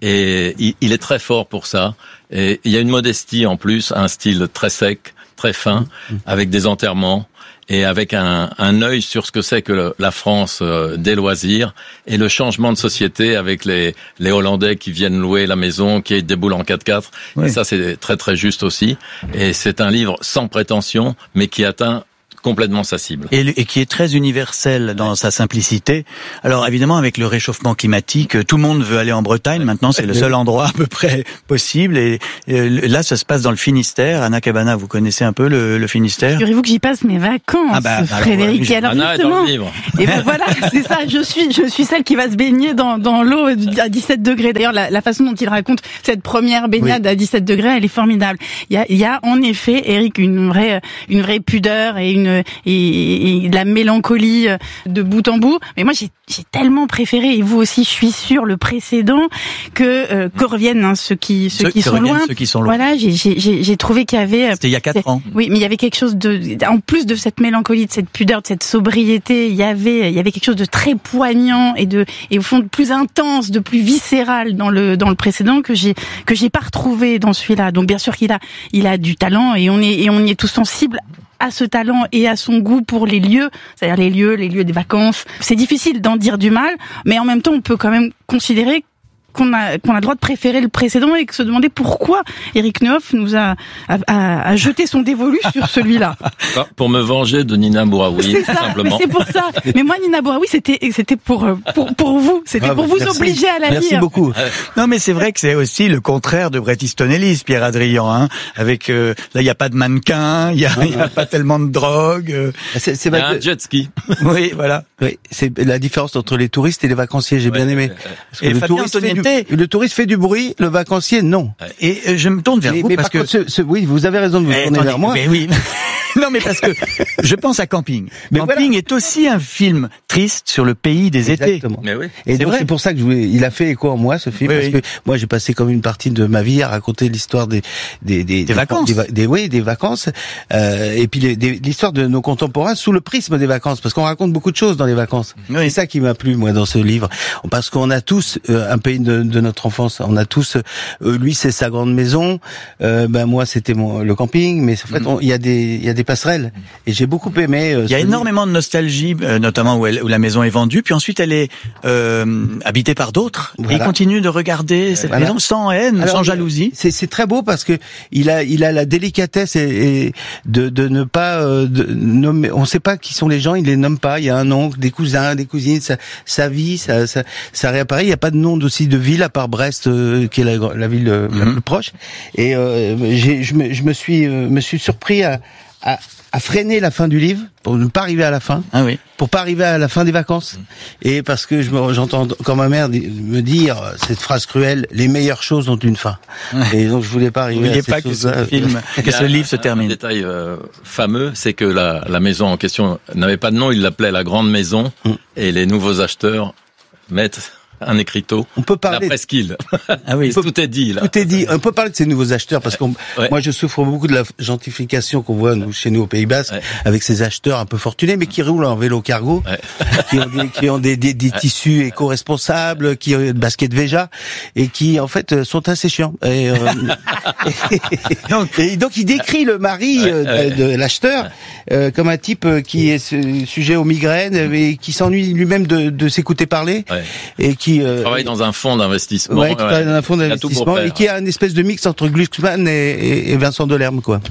Et il, il est très fort pour ça. Et il y a une modestie en plus, un style très sec, très fin, avec des enterrements. Et avec un, un œil sur ce que c'est que le, la France euh, des loisirs et le changement de société avec les, les Hollandais qui viennent louer la maison, qui déboulent en quatre-quatre. Oui. Et ça, c'est très très juste aussi. Et c'est un livre sans prétention, mais qui atteint complètement sa cible. Et, et qui est très universel dans sa simplicité. Alors évidemment, avec le réchauffement climatique, tout le monde veut aller en Bretagne. Maintenant, c'est le seul endroit à peu près possible. Et, et là, ça se passe dans le Finistère. Anna Cabana, vous connaissez un peu le, le Finistère? Figurez-vous que j'y passe mes vacances, ah bah, Frédéric. Alors, alors, Anna est dans le livre. Et ben voilà, c'est ça. Je suis, je suis celle qui va se baigner dans, dans l'eau à dix-sept degrés. D'ailleurs, la, la façon dont il raconte cette première baignade oui. à dix-sept degrés, elle est formidable. Il y a, il y a en effet, Éric, une vraie, une vraie pudeur et une et, et de la mélancolie de bout en bout. Mais moi, j'ai, j'ai tellement préféré, et vous aussi, je suis sûre, le précédent, que euh, que reviennent hein, ceux qui ceux, ceux qui, sont loin. ceux qui sont loin. Voilà, j'ai j'ai j'ai trouvé qu'il y avait. C'était il y a quatre ans. Oui, mais il y avait quelque chose de, en plus de cette mélancolie, de cette pudeur, de cette sobriété, il y avait il y avait quelque chose de très poignant et de et au fond de plus intense, de plus viscéral dans le dans le précédent que j'ai que j'ai pas retrouvé dans celui-là. Donc bien sûr qu'il a il a du talent et on est et on y est tous sensibles à ce talent et à son goût pour les lieux, c'est-à-dire les lieux, les lieux des vacances. C'est difficile d'en dire du mal, mais en même temps, on peut quand même considérer qu'on a qu'on a le droit de préférer le précédent et que se demander pourquoi Éric Neuhoff nous a a, a, a jeté son dévolu sur celui-là. Pour me venger de Nina Bouraoui, c'est ça, simplement. Mais c'est pour ça. Mais moi, Nina Bouraoui, c'était c'était pour pour pour vous, c'était ah, pour vous merci. obliger à la merci lire. Merci beaucoup. Non, mais c'est vrai que c'est aussi le contraire de Bret Easton Ellis, Pierre Adrian. Hein, avec euh, là, il y a pas de mannequin, il y a il y a pas tellement de drogue. Euh. C'est, c'est il y a un jet ski. Oui, voilà. Oui, c'est la différence entre les touristes et les vacanciers. J'ai ouais, bien aimé. Parce que et le touriste fait du, le touriste fait du bruit, le vacancier non. Et euh, je me tourne vers mais, vous mais parce par que contre, ce, ce, oui, vous avez raison de vous mais tourner attendez, vers moi. Mais oui. Non, mais parce que je pense à Camping. Mais Camping voilà. est aussi un film triste sur le pays des Exactement. étés. Mais oui. Et c'est donc vrai. c'est pour ça que je voulais, il a fait écho en moi ce film Oui, parce oui. que moi j'ai passé comme une partie de ma vie à raconter l'histoire des des des, des vacances, des, des, oui des vacances euh, et puis les, des, l'histoire de nos contemporains sous le prisme des vacances parce qu'on raconte beaucoup de choses dans les vacances. Oui. C'est ça qui m'a plu moi dans ce livre parce qu'on a tous euh, un pays de, de notre enfance. On a tous euh, lui c'est sa grande maison, euh, ben moi c'était mon le camping, mais en fait il y a des il y a des passerelles. Et j'ai beaucoup aimé. Euh, il y a énormément livre. de nostalgie, euh, notamment où, elle, où la maison est vendue, puis ensuite elle est euh, habitée par d'autres. Voilà. Et il continue de regarder cette voilà. maison sans haine, Alors, sans jalousie. C'est, c'est très beau parce que il a, il a la délicatesse et, et de, de ne pas euh, de nommer. On ne sait pas qui sont les gens, il les nomme pas. Il y a un oncle, des cousins, des cousines, sa, sa vie, ça, ça, ça réapparaît. Il n'y a pas de nom aussi de ville à part Brest, euh, qui est la, la ville euh, mm-hmm. la plus proche. Et euh, j'ai, je me, je me suis, euh, me suis surpris à à, à freiner la fin du livre pour ne pas arriver à la fin. Ah oui. Pour pas arriver à la fin des vacances. Et parce que je me, j'entends quand ma mère me dire cette phrase cruelle, les meilleures choses ont une fin. Ouais. Et donc je voulais pas arriver. Vous vouliez à pas que ce film, que ce livre se termine. Un détail euh, fameux, c'est que la, la maison en question n'avait pas de nom, il l'appelait la Grande Maison, mm. et les nouveaux acheteurs mettent un écriteau. On peut parler. La presqu'île. Ah oui. Peut, tout est dit, là. Tout est dit. On peut parler de ces nouveaux acheteurs parce que ouais. moi, je souffre beaucoup de la gentrification qu'on voit nous, chez nous au Pays Basque, ouais. avec ces acheteurs un peu fortunés, mais qui roulent en vélo cargo, ouais. qui ont des, qui ont des, des, des ouais. tissus éco-responsables, qui ont des baskets Veja, et qui, en fait, sont assez chiants. Et, euh, et, donc, et donc, il décrit le mari ouais, euh, de, de l'acheteur euh, comme un type qui est sujet aux migraines, mais qui s'ennuie lui-même de, de s'écouter parler, ouais. et qui Il euh, travaille dans un fonds d'investissement. Ouais, qui travaille dans un fonds d'investissement et qui a une espèce de mix entre Glucksmann et, et, et Vincent Delerme, quoi.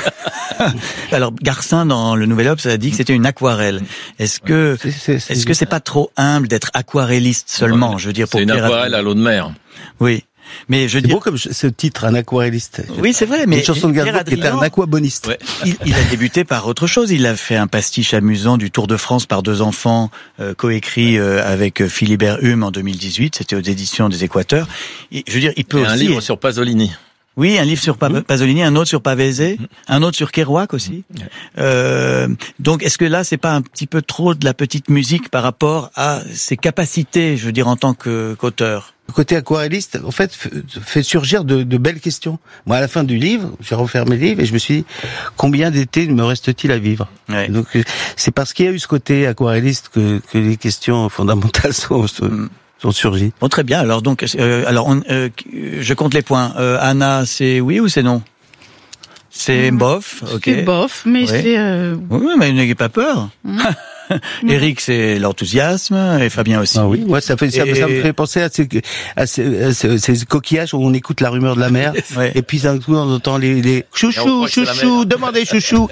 Alors, Garcin, dans le Nouvel Obs, a dit que c'était une aquarelle. Est-ce que, c'est, c'est, c'est est-ce que c'est pas trop humble d'être aquarelliste seulement, je veux dire, pour c'est une aquarelle à l'eau de mer. Oui. Mais je c'est dis beau comme ce titre, un aquarelliste. Oui, c'est vrai, mais une chanson de Gainsbourg qui était un aquaboniste. Ouais. Il, il a débuté par autre chose. Il a fait un pastiche amusant du Tour de France par deux enfants, euh, coécrit euh, avec Philibert Hume en deux mille dix-huit. C'était aux éditions des Équateurs. Et, je veux dire, il peut Et aussi. Un livre sur Pasolini. Oui, un livre sur pa- Pasolini, un autre sur Pavese, un autre sur Kerouac aussi. Euh, donc, est-ce que là, c'est pas un petit peu trop de la petite musique par rapport à ses capacités, je veux dire, en tant que, qu'auteur? Le côté aquarelliste, en fait, fait surgir de, de belles questions. Moi, à la fin du livre, j'ai refermé le livre et je me suis dit, combien d'étés me reste-t-il à vivre? Ouais. Donc, c'est parce qu'il y a eu ce côté aquarelliste que, que les questions fondamentales sont... sont sont surgis. Bon, très bien. Alors donc, euh, alors on, euh, je compte les points. Euh, Anna, c'est oui ou c'est non? C'est mmh. bof. Ok. C'est bof, mais oui. c'est. Euh... Oui, mais n'ayez pas peur. Mmh. Eric, c'est l'enthousiasme, et Fabien aussi. Ah oui, ouais, ça fait, ça, et... ça me fait penser à ces, à ces, à ces, ces coquillages où on écoute la rumeur de la mer, ouais. et puis d'un coup on entend les, les chouchou, chouchou, demandez chouchou.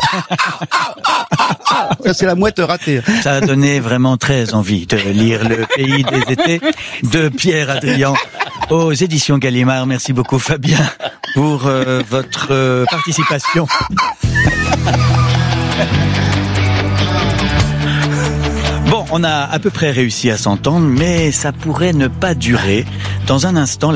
Ça c'est la mouette ratée. Ça a donné vraiment très envie de lire Le Pays des étés de Pierre Adrian aux éditions Gallimard. Merci beaucoup Fabien pour euh, votre euh, participation. Bon, on a à peu près réussi à s'entendre, mais ça pourrait ne pas durer. Dans un instant,